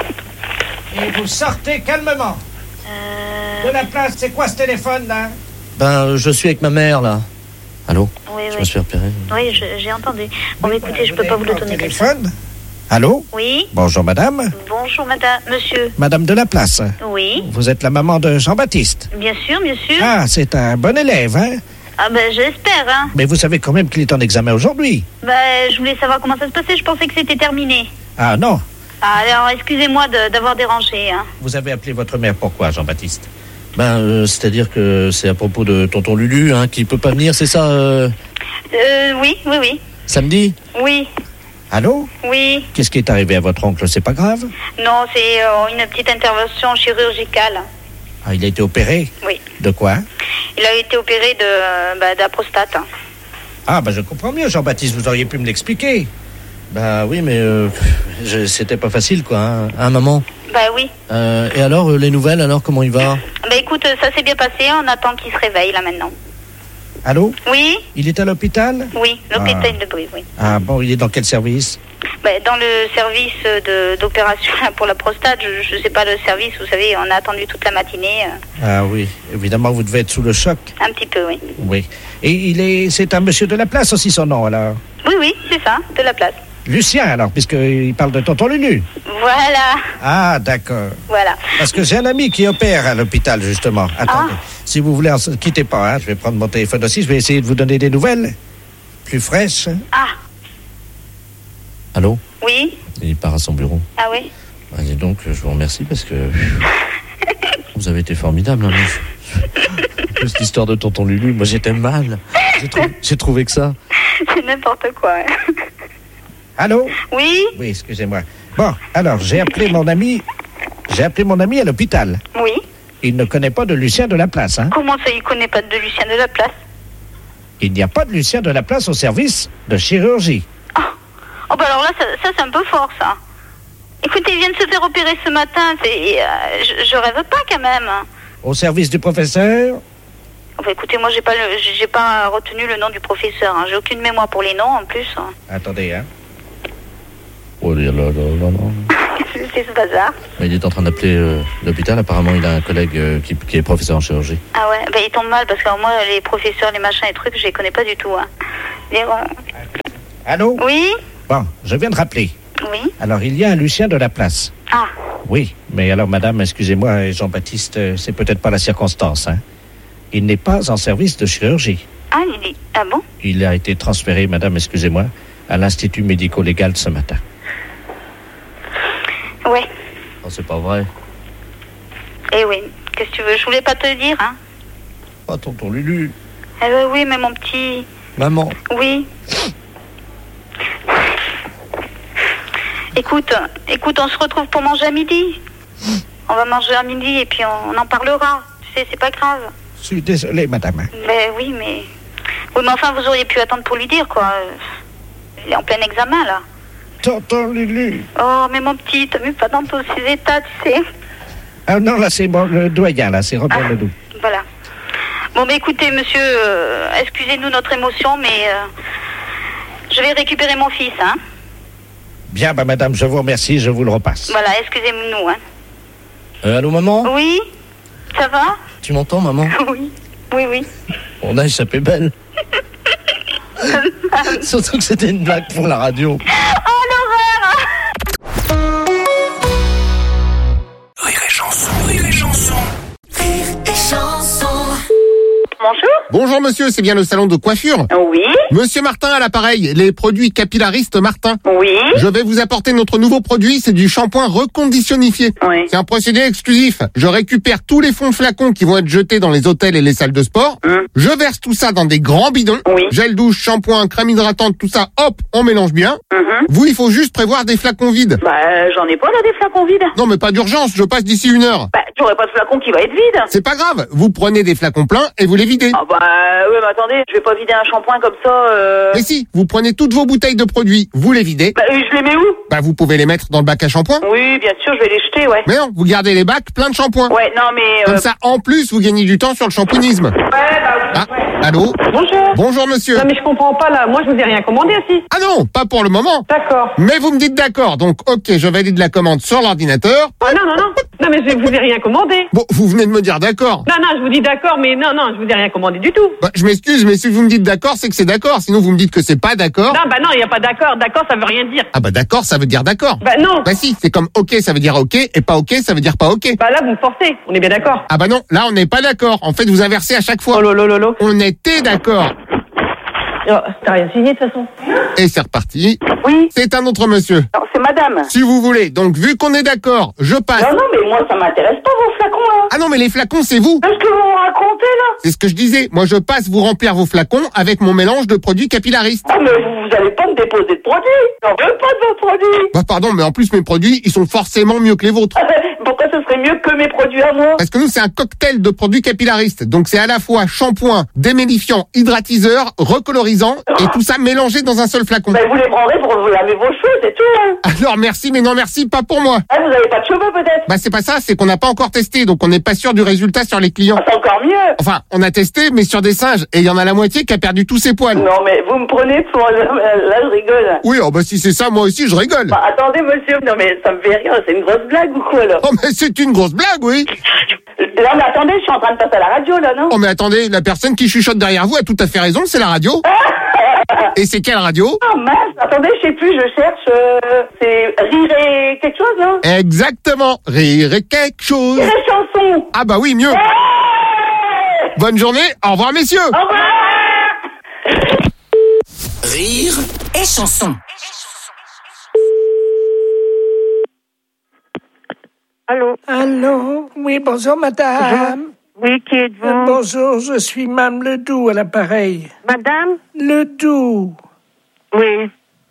Et vous sortez calmement. Euh... De la place, c'est quoi ce téléphone là? Ben, je suis avec ma mère là. Allô? Oui, je oui. me suis repéré. Oui, je, j'ai entendu. Bon, mais écoutez, je peux pas vous le donner comme ça. Téléphone? Allô? Oui. Bonjour madame. Bonjour madame, monsieur. Madame de la place. Oui. Vous êtes la maman de Jean-Baptiste. Bien sûr, bien sûr. Ah, c'est un bon élève, hein? Ah ben, j'espère, hein. Mais vous savez quand même qu'il est en examen aujourd'hui. Ben, je voulais savoir comment ça se passait. Je pensais que c'était terminé. Ah non. Ah, alors, excusez-moi de, d'avoir dérangé, hein. Vous avez appelé votre mère pourquoi, Jean-Baptiste? Ben, euh, c'est-à-dire que c'est à propos de tonton Lulu, hein, qui peut pas venir, c'est ça euh... Euh, oui, oui, oui. Samedi? Oui. Allô? Oui. Qu'est-ce qui est arrivé à votre oncle? C'est pas grave? Non, c'est euh, une petite intervention chirurgicale. Ah, il a été opéré? Oui. De quoi? Il a été opéré de, euh, bah, de la prostate. Ah, ben je comprends mieux, Jean-Baptiste, vous auriez pu me l'expliquer. Bah oui, mais euh, je, c'était pas facile, quoi, hein, hein maman? Bah oui. Euh, et alors, euh, les nouvelles, alors, comment il va? Bah écoute, ça s'est bien passé, on attend qu'il se réveille, là, maintenant. Allô? Oui? Il est à l'hôpital? Oui, l'hôpital ah. de Brive, oui. Ah bon, il est dans quel service? Bah, dans le service de, d'opération pour la prostate, je, je sais pas le service, vous savez, on a attendu toute la matinée. Euh... Ah oui, évidemment, vous devez être sous le choc. Un petit peu, oui. Oui. Et il est, c'est un monsieur de la place aussi, son nom, alors? Oui, oui, c'est ça, de la place. Lucien, alors, puisqu'il parle de tonton Lulu. Voilà. Ah, d'accord. Voilà. Parce que j'ai un ami qui opère à l'hôpital, justement. Attendez, ah. si vous voulez, ne quittez pas, hein. Je vais prendre mon téléphone aussi, je vais essayer de vous donner des nouvelles plus fraîches. Ah. Allô? Oui? Il part à son bureau. Ah oui? Bah, dis donc, je vous remercie parce que vous avez été formidable. Hein, cette histoire de tonton Lulu, moi j'étais mal. J'ai, trou... j'ai trouvé que ça. C'est n'importe quoi. Hein. Allô? Oui? Oui, excusez-moi. Bon, alors, j'ai appelé mon ami... J'ai appelé mon ami à l'hôpital. Oui. Il ne connaît pas de Lucien de Laplace, hein? Comment ça, il connaît pas de Lucien de Laplace? Il n'y a pas de Lucien de Laplace au service de chirurgie. Oh, oh bah alors là, ça, ça c'est un peu fort, ça. Écoutez, il vient de se faire opérer ce matin. C'est, euh, je, je rêve pas, quand même. Au service du professeur? Enfin, écoutez, moi, j'ai pas, le, j'ai pas retenu le nom du professeur. Hein. J'ai aucune mémoire pour les noms, en plus. Hein. Attendez, hein. Oh là là là là là. C'est ce bazar. Mais il est en train d'appeler euh, l'hôpital. Apparemment, il a un collègue euh, qui, qui est professeur en chirurgie. Ah ouais, bah il tombe mal parce que alors, moi, les professeurs, les machins et trucs, je les connais pas du tout. Hein. Mais bon... Allô? Oui? Bon, je viens de rappeler. Oui? Alors, il y a un Lucien de Laplace. Ah. Oui, mais alors, madame, excusez-moi, Jean-Baptiste, euh, c'est peut-être pas la circonstance, hein. Il n'est pas en service de chirurgie. Ah, il est... Ah bon? Il a été transféré, madame, excusez-moi, à l'Institut médico-légal ce matin. Ouais. Oh, c'est pas vrai. Eh oui, qu'est-ce que tu veux? Je voulais pas te le dire, hein. Oh, tonton Lulu. Eh ben oui, mais mon petit... Maman. Oui. Écoute, écoute, on se retrouve pour manger à midi. On va manger à midi et puis on, on en parlera. Tu sais, c'est pas grave. Je suis désolé, madame. Ben oui, mais... Oui, mais enfin, vous auriez pu attendre pour lui dire, quoi. Il est en plein examen, là. Tonton Lulu. Oh, mais mon petit, t'as vu pas dans tous ces états, tu sais. Ah non, là, c'est bon, le doyen, là, c'est Robert ah, Ledoux. Voilà. Bon, mais écoutez, monsieur, euh, excusez-nous notre émotion, mais euh, je vais récupérer mon fils, hein. Bien, bah, madame, je vous remercie, je vous le repasse. Voilà, excusez-nous, hein. Euh, allô, maman? Oui? Ça va? Tu m'entends, maman? Oui, oui, oui. On a échappé belle. Surtout que c'était une blague pour la radio. Oh, l'horreur! Rire et chanson, rire et chanson. Rire et chanson. Bonjour. Bonjour monsieur, c'est bien le salon de coiffure? Oui. Monsieur Martin à l'appareil, les produits capillaristes Martin. Oui. Je vais vous apporter notre nouveau produit, c'est du shampoing reconditionnifié. Oui. C'est un procédé exclusif. Je récupère tous les fonds de flacons qui vont être jetés dans les hôtels et les salles de sport. Hum. Je verse tout ça dans des grands bidons. Oui. Gel douche, shampoing, crème hydratante, tout ça, hop, on mélange bien. Mm-hmm. Vous, il faut juste prévoir des flacons vides. Bah, euh, j'en ai pas, là, des flacons vides. Non, mais pas d'urgence, je passe d'ici une heure. Bah, j'aurais pas de flacon qui va être vide. C'est pas grave, vous prenez des flacons pleins et vous les videz. Ah bah, ouais, mais attendez, je vais pas vider un shampoing comme ça, euh... Mais si, vous prenez toutes vos bouteilles de produits, vous les videz. Bah, je les mets où? Bah, vous pouvez les mettre dans le bac à shampoing. Oui, bien sûr, je vais les jeter, ouais. Mais non, vous gardez les bacs pleins de shampoing. Ouais, non, mais... Comme Euh... ça, en plus, vous gagnez du temps sur le shampooinisme. Ouais, bah oui. Ah, ouais. allô? Bonjour. Bonjour, monsieur. Non, mais je comprends pas, là. Moi, je vous ai rien commandé aussi. Ah non, pas pour le moment. D'accord. Mais vous me dites d'accord, donc ok, je valide la commande sur l'ordinateur. Oh non, non, non. Non, mais je vous ai rien commandé. Bon, vous venez de me dire d'accord. Non, non, je vous dis d'accord, mais non, non, je vous ai rien commandé du tout. Bah, je m'excuse, mais si vous me dites d'accord, c'est que c'est d'accord. Sinon, vous me dites que c'est pas d'accord. Non, bah non, il n'y a pas d'accord. D'accord, ça veut rien dire. Ah bah d'accord, ça veut dire d'accord. Bah non. Bah si, c'est comme ok, ça veut dire ok, et pas ok, ça veut dire pas ok. Bah là, vous me forcez. On est bien d'accord. Ah bah non, là on n'est pas d'accord. En fait, vous inversez à chaque fois. Oh lolo lolo. On était d'accord. Oh, t'as rien signé de toute façon. Et c'est reparti. Oui. C'est un autre monsieur. Non, c'est madame. Si vous voulez. Donc vu qu'on est d'accord, je passe. Non, non, mais moi, ça m'intéresse pas, vos flacons, là. Ah non, mais les flacons, c'est vous. Qu'est-ce que vous me racontez, là? C'est ce que je disais. Moi, je passe vous remplir vos flacons avec mon mélange de produits capillaristes. Ah, mais vous, vous allez pas me déposer de produits. J'en veux pas de vos produits. Bah pardon, mais en plus, mes produits, ils sont forcément mieux que les vôtres. Pourquoi ce serait mieux que mes produits à moi? Parce que nous, c'est un cocktail de produits capillaristes. Donc, c'est à la fois shampoing, démélifiant, hydratiseur, recolorisant, et tout ça mélangé dans un seul flacon. Ben, vous les prendrez pour vous laver vos cheveux, c'est tout, hein. Alors, merci, mais non merci, pas pour moi. Ah, vous avez pas de cheveux, peut-être? Bah, c'est pas ça, c'est qu'on n'a pas encore testé, donc on n'est pas sûr du résultat sur les clients. Ah, c'est encore mieux. Enfin, on a testé, mais sur des singes, et il y en a la moitié qui a perdu tous ses poils. Non, mais vous me prenez pour... Là, je rigole. Oui, oh bah si c'est ça, moi aussi, je rigole. Bah, attendez, monsieur. Non, mais ça me fait rire. C'est une grosse blague ou quoi, là? Oh, mais c'est une grosse blague, oui. Là, mais attendez, je suis en train de passer à la radio, là, non? Oh, mais attendez, la personne qui chuchote derrière vous a tout à fait raison, c'est la radio. Et c'est quelle radio? Ah, mince. Attendez, je sais plus, je cherche... Euh, c'est Rire et quelque chose, non? Exactement. Rire et quelque chose. Rire et chanson. Ah bah oui, mieux. Bonne journée, au revoir, messieurs. Au revoir. Rire et chanson. Allô? Allô? Oui, bonjour, madame. Oui, qui êtes-vous? Euh, bonjour, je suis Mme Ledoux à l'appareil. Madame? Ledoux. Oui.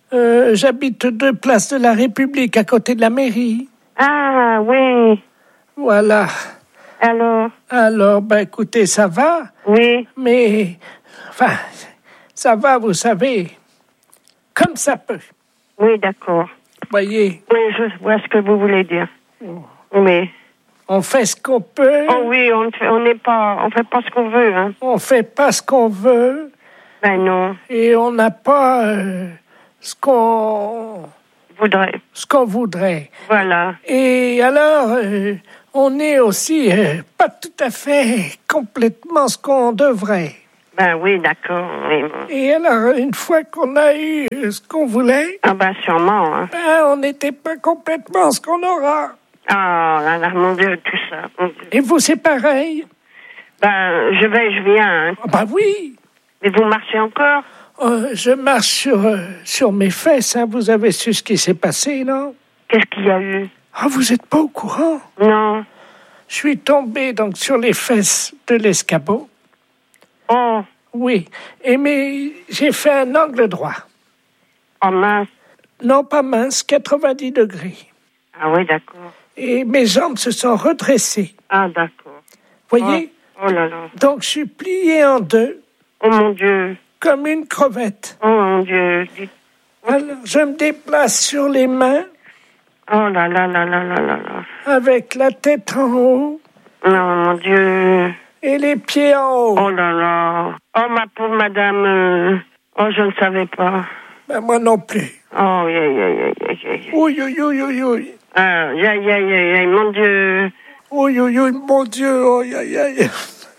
Euh, j'habite deux places de la République, à côté de la mairie. Ah, oui. Voilà. Alors? Alors, ben écoutez, ça va. Oui. Mais, enfin, ça va, vous savez, comme ça peut. Oui, d'accord. Voyez. Oui, je vois ce que vous voulez dire. Oui. On fait ce qu'on peut. Oh oui, on fait, on n'est pas, on fait pas ce qu'on veut, hein. On fait pas ce qu'on veut. Ben non. Et on n'a pas euh, ce qu'on voudrait. Ce qu'on voudrait. Voilà. Et alors, euh, on est aussi euh, pas tout à fait complètement ce qu'on devrait. Ben oui, d'accord. Oui. Et alors, une fois qu'on a eu ce qu'on voulait... Ah ben sûrement, hein. Ben, on n'était pas complètement ce qu'on aura. Ah, là, là, mon Dieu, tout ça. Mon Dieu. Et vous, c'est pareil? Ben, je vais, je viens. Hein. Ah ben oui. Mais vous marchez encore? Euh, je marche sur, euh, sur mes fesses, hein. Vous avez su ce qui s'est passé, non? Qu'est-ce qu'il y a eu? Ah, vous n'êtes pas au courant? Non. Je suis tombé donc sur les fesses de l'escabeau. Oh. Oui. Et mais j'ai fait un angle droit. Oh mince. Non, pas mince, quatre-vingt-dix degrés. Ah oui, d'accord. Et mes jambes se sont redressées. Ah, d'accord. Voyez? Oh, oh là là. Donc, je suis plié en deux. Oh mon Dieu. Comme une crevette. Oh mon Dieu. Alors, je me déplace sur les mains. Oh là là là là là là là. Avec la tête en haut. Non, mon Dieu. Et les pieds en haut. Oh là là. Oh, ma pauvre madame. euh, Oh, je ne savais pas. Ben, moi non plus. Oh, aïe, aïe, aïe, aïe, aïe. Oui, oui, oui, oui, oui. Ah, aïe, aïe, aïe, aïe, mon Dieu. Oui, oui, oui, mon Dieu. Oh, aïe, aïe, aïe.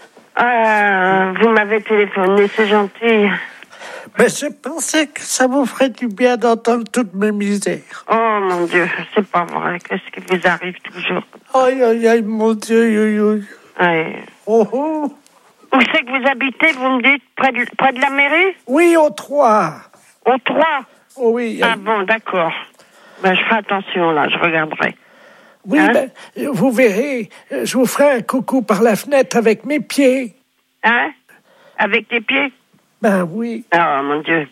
Ah, vous m'avez téléphoné, c'est gentil. Mais je pensais que ça vous ferait du bien d'entendre toutes mes misères. Oh, mon Dieu, c'est pas vrai. Qu'est-ce qui vous arrive toujours? Aïe, aïe, aïe, mon Dieu, aïe, aïe. Aïe. Oh, oh. Où c'est que vous habitez, vous me dites? Près de, près de la mairie? Oui, au trois. Au trois? Oh, oui. Ah bon, d'accord. Ben, je ferai attention, là, je regarderai. Oui, hein? Ben, vous verrez, je vous ferai un coucou par la fenêtre avec mes pieds. Hein? Avec tes pieds? Ben oui. Oh, mon Dieu.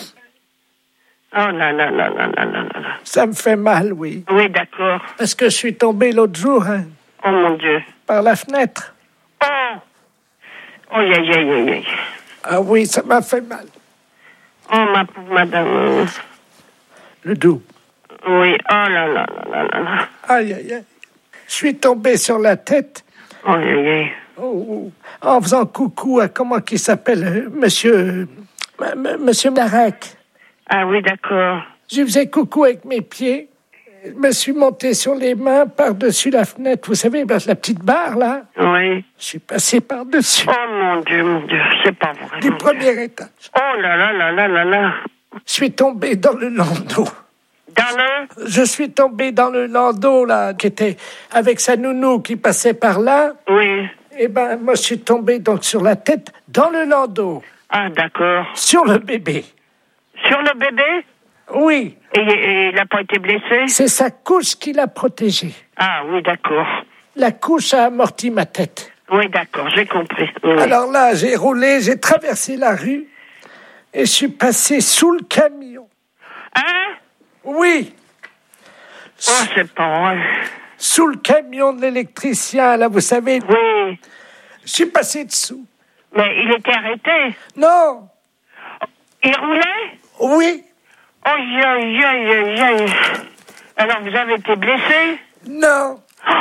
Oh là là là là là là là. Ça me fait mal, oui. Oui, d'accord. Parce que je suis tombé l'autre jour, hein. Oh, mon Dieu. Par la fenêtre. Oh! Oh, aïe, aïe, aïe, aïe. Ah oui, ça m'a fait mal. Oh, ma pauvre madame. Le dos. Oui, oh là là là là là là. Aïe, aïe, aïe. Je suis tombé sur la tête. Oh, aïe, aïe, aïe. Oh, en faisant coucou à, comment qu'il s'appelle, euh, monsieur, euh, m- monsieur Narek. Ah oui, d'accord. Je faisais coucou avec mes pieds. Je me suis monté sur les mains par-dessus la fenêtre. Vous savez, la petite barre, là. Oui. Je suis passé par-dessus. Oh, mon Dieu, mon Dieu, c'est pas vrai. Du premier Dieu. étage. Oh là là là là là là. Je suis tombé dans le landau. Dans le? Je suis tombé dans le landau, là, qui était avec sa nounou qui passait par là. Oui. Eh ben, moi, je suis tombé donc sur la tête dans le landau. Ah, d'accord. Sur le bébé. Sur le bébé? Oui. Et, et il n'a pas été blessé? C'est sa couche qui l'a protégé. Ah oui, d'accord. La couche a amorti ma tête. Oui, d'accord, j'ai compris. Oui. Alors là, j'ai roulé, j'ai traversé la rue et je suis passé sous le camion. Hein? Oui. Oh, c'est pas vrai. Sous le camion de l'électricien, là, vous savez. Oui. Je suis passé dessous. Mais il était arrêté? Non. Il roulait? Oui. Oh, aïe, aïe, aïe, aïe. Alors, vous avez été blessé? Non.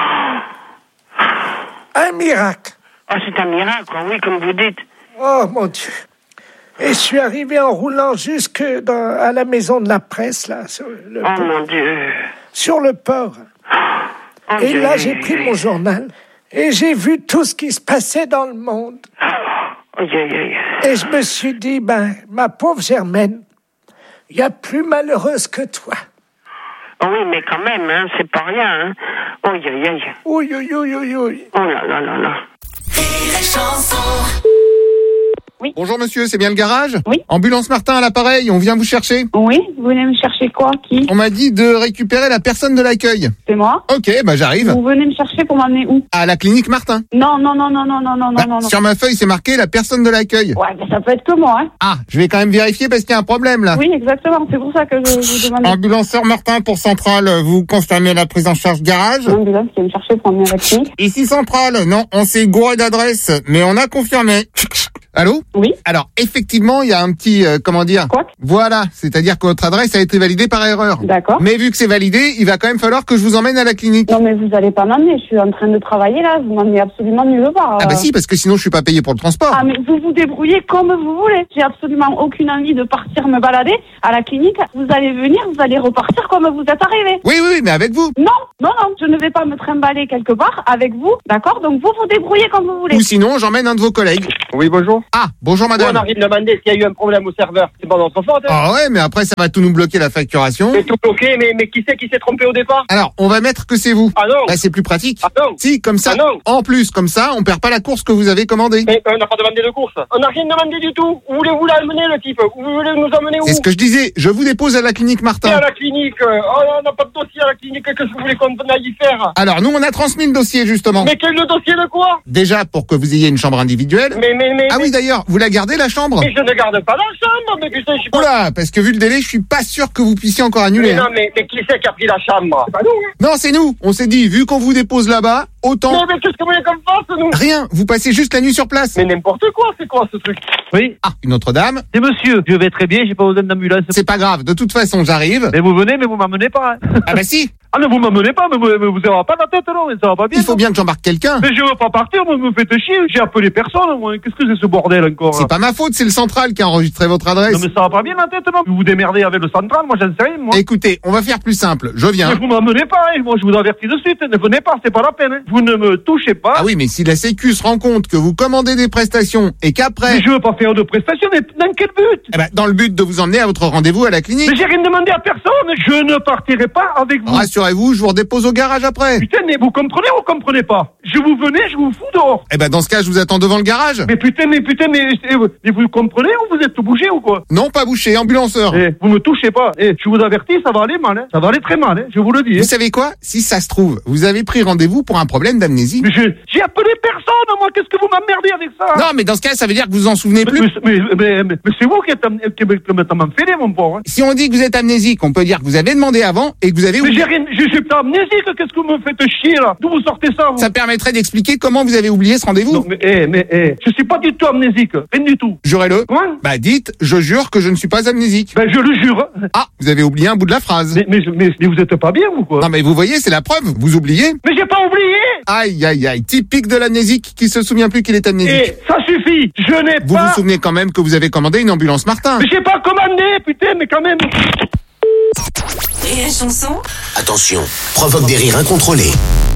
Oh. Un miracle. Oh, c'est un miracle, oui, comme vous dites. Oh, mon Dieu. Et je suis arrivé en roulant jusque dans, à la maison de la presse, là, sur le Oh, port. mon Dieu. Sur le port. Oh, et Dieu. là, j'ai pris mon journal et j'ai vu tout ce qui se passait dans le monde. Oh, aïe, aïe, aïe. Et je me suis dit, ben, ma pauvre Germaine, il y a plus malheureuse que toi. Oh oui, mais quand même, hein, c'est pas rien. Hein. Oh, aïe, aïe, aïe. Oui, oui, oui, oui, oui. Oh là là là là. Rire et chanson. Oui. Bonjour monsieur, c'est bien le garage? Oui. Ambulance Martin à l'appareil, on vient vous chercher. Oui, vous venez me chercher quoi? Qui? On m'a dit de récupérer la personne de l'accueil. C'est moi. Ok, bah j'arrive. Vous venez me chercher pour m'amener où? À la clinique Martin. Non, non, non, non, non, non, non, Bah, non, non. sur ma feuille, c'est marqué la personne de l'accueil. Ouais, mais ça peut être que moi, hein. Ah, je vais quand même vérifier parce qu'il y a un problème là. Oui, exactement, c'est pour ça que je vous demande. Ambulanceur Martin pour Centrale, vous confirmez la prise en charge garage? L'ambulance qui vient me chercher pour emmener à la clinique. Ici Centrale, non, on s'est gouré d'adresse, mais on a confirmé. Allô? Oui. Alors, effectivement, il y a un petit, euh, comment dire? Quoi? Voilà, c'est-à-dire que votre adresse a été validée par erreur. D'accord. Mais vu que c'est validé, il va quand même falloir que je vous emmène à la clinique. Non, mais vous allez pas m'amener, je suis en train de travailler là, vous m'emmenez absolument nulle part. Ah bah si, parce que sinon je suis pas payé pour le transport. Ah, mais vous vous débrouillez comme vous voulez. J'ai absolument aucune envie de partir me balader à la clinique. Vous allez venir, vous allez repartir comme vous êtes arrivé. Oui, oui, mais avec vous. Non, non, non, je ne vais pas me trimballer quelque part avec vous, d'accord? Donc vous vous débrouillez comme vous voulez. Ou sinon, j'emmène un de vos collègues. Oui, bonjour. Ah, bonjour madame. On arrive de demander s'il y a eu un problème au serveur. C'est pas notre faute. Hein. Ah ouais, mais après ça va tout nous bloquer la facturation. C'est tout bloqué, mais, mais qui c'est qui s'est trompé au départ? Alors, on va mettre que c'est vous. Ah non. Là, c'est plus pratique. Ah non. Si, comme ça. Ah non. En plus, comme ça, on perd pas la course que vous avez commandée. Mais on n'a pas demandé de course. On n'a rien demandé du tout. Où voulez-vous l'amener, le type? Où voulez nous emmener où? C'est ce que je disais. Je vous dépose à la clinique Martin. Et à la clinique. euh, Oh, on n'a pas de dossier à la clinique. Qu'est-ce que vous voulez qu'on aille y faire? Alors, nous, on a transmis le dossier, justement. Mais quel le dossier de quoi? Déjà, pour que vous ayez une chambre individuelle. Mais, mais, mais. Ah mais... oui, d'ailleurs, vous la gardez, la chambre? Mais je ne garde pas la chambre. Mais putain, je suis pas. Oula, parce que vu le délai, je suis pas sûr que vous puissiez encore annuler. Mais hein. non, mais, mais qui c'est qui a pris la chambre? C'est pas nous. Hein. Non, c'est nous. On s'est dit, vu qu'on vous dépose là-bas, autant. Mais, mais qu'est-ce que vous voulez qu'on fasse, nous? Rien. Vous passez juste la nuit sur place. Mais n'importe quoi, c'est quoi ce truc? Oui. Ah, une autre dame. C'est monsieur. Je vais très bien, j'ai pas besoin d'ambulance. C'est pas grave. De toute façon, j'arrive. Mais vous venez, mais vous m'emmenez pas. Hein. Ah bah si. Ah non, vous m'emmenez pas, mais vous, mais vous avez pas la tête, non, mais ça va pas bien. Il faut non. bien que j'embarque quelqu'un. Mais je veux pas partir, vous me faites chier, j'ai appelé personne, moi. Qu'est-ce que c'est ce bordel encore? C'est pas ma faute, c'est le central qui a enregistré votre adresse. Non, mais ça va pas bien la tête, non. Vous vous démerdez avec le central, moi j'en sais rien, moi. Écoutez, on va faire plus simple. Je viens. Mais vous m'emmenez pas, hein. Moi je vous avertis de suite, ne venez pas, c'est pas la peine, hein. Vous ne me touchez pas. Ah oui, mais si la Sécu se rend compte que vous commandez des prestations et qu'après... Mais je veux pas faire de prestations, mais dans quel but? Eh ben, dans le but de vous emmener à votre rendez-vous à la clinique. Mais j'ai rien demandé à personne, je ne partirai pas avec vous. Rassurez-vous, je vous redépose au garage après. Putain, mais vous comprenez ou vous comprenez pas? Je vous venez, je vous fous dehors. Eh ben, dans ce cas, je vous attends devant le garage. Mais putain, mais putain, mais, mais vous comprenez ou vous êtes bougé ou quoi? Non, pas bouché, ambulanceur. Eh, vous me touchez pas. Eh, je vous avertis, ça va aller mal, hein. Ça va aller très mal, hein. Je vous le dis. Vous Hein. savez quoi? Si ça se trouve, vous avez pris rendez-vous pour un problème d'amnésie. Mais je- j'ai appelé personne, moi. Qu'est-ce que vous m'emmerdez avec ça? Non, mais dans ce cas, ça veut dire que vous en souvenez plus. Mais, mais, mais, mais, mais c'est vous qui êtes am- qui qui m'enfilez, mon pauvre. Hein. Si on dit que vous êtes amnésique, on peut dire que vous avez demandé avant et que vous avez Mais oublié. j'ai rien, je suis pas amnésique. Qu'est-ce que vous me faites chier, là? D'où vous sortez ça, vous? Ça permettrait d'expliquer comment vous avez oublié ce rendez-vous. Non, mais, eh, mais, eh, je suis pas du tout amnésique. Rien du tout. Jurez-le. Quoi? Bah dites, je jure que je ne suis pas amnésique. Ben, je le jure. Ah, vous avez oublié un bout de la phrase. Mais, mais, mais, mais vous êtes pas bien, ou quoi? Non mais vous voyez, c'est la preuve, vous oubliez. Mais j'ai pas oublié! Aïe aïe aïe, typique de l'amnésique qui se souvient plus qu'il est amnésique. Eh, ça suffit! Je n'ai Vous pas... vous souvenez quand même que vous avez commandé une ambulance Martin. Mais j'ai pas commandé, putain, mais quand même... Et la chanson? Attention, provoque des rires incontrôlés.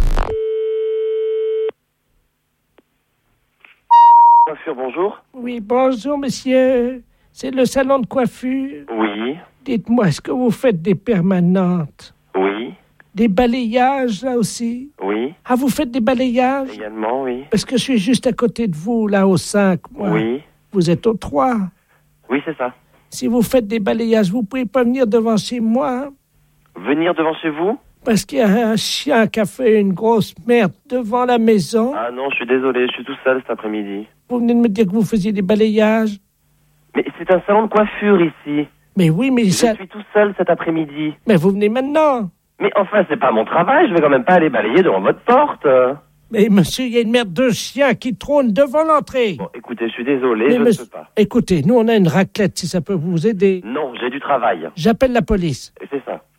Coiffure, bonjour. Oui, bonjour, monsieur. C'est le salon de coiffure. Oui, Dites-moi, est-ce que vous faites des permanentes? oui, Des balayages, là aussi? oui, Ah, vous faites des balayages? également, oui. Parce que je suis juste à côté de vous, là, au cinq, moi. Oui, Vous êtes au trois. oui, c'est ça. Si vous faites des balayages, vous pouvez pas venir devant chez moi, hein? Venir devant chez vous? Parce qu'il y a un chien qui a fait une grosse merde devant la maison. Ah non, je suis désolé, je suis tout seul cet après-midi. Vous venez de me dire que vous faisiez des balayages. Mais c'est un salon de coiffure ici. Mais oui, mais Je ça... suis tout seul cet après-midi. Mais vous venez maintenant. Mais enfin, c'est pas mon travail, je vais quand même pas aller balayer devant votre porte. Mais monsieur, il y a une merde de chien qui trône devant l'entrée. Bon, écoutez, je suis désolé, Mais je monsieur- ne peux pas. Écoutez, nous on a une raclette, si ça peut vous aider. Non, j'ai du travail. J'appelle la police. Et c'est ça.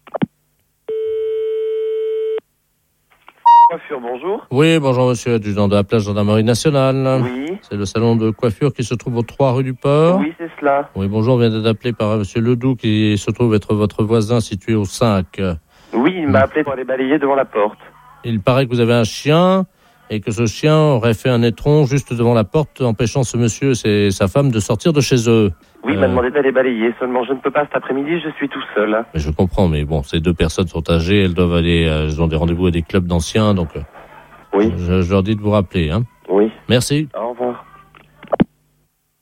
Coiffure, bonjour. Oui, bonjour monsieur, adjudant de la place gendarmerie nationale. Oui. C'est le salon de coiffure qui se trouve au trois rue du Port. Oui, c'est cela. Oui, bonjour, on vient d'être appelé par monsieur Ledoux qui se trouve être votre voisin situé au cinq. Oui, il m'a appelé pour aller balayer devant la porte. Il paraît que vous avez un chien et que ce chien aurait fait un étron juste devant la porte, empêchant ce monsieur et sa femme de sortir de chez eux. Oui, il Euh, m'a demandé d'aller balayer, seulement je ne peux pas cet après-midi, je suis tout seul. mais je comprends, mais bon, ces deux personnes sont âgées, elles doivent aller, euh, elles ont des rendez-vous à des clubs d'anciens, donc euh, Oui. je, je leur dis de vous rappeler. Hein. Oui. Merci. Au revoir.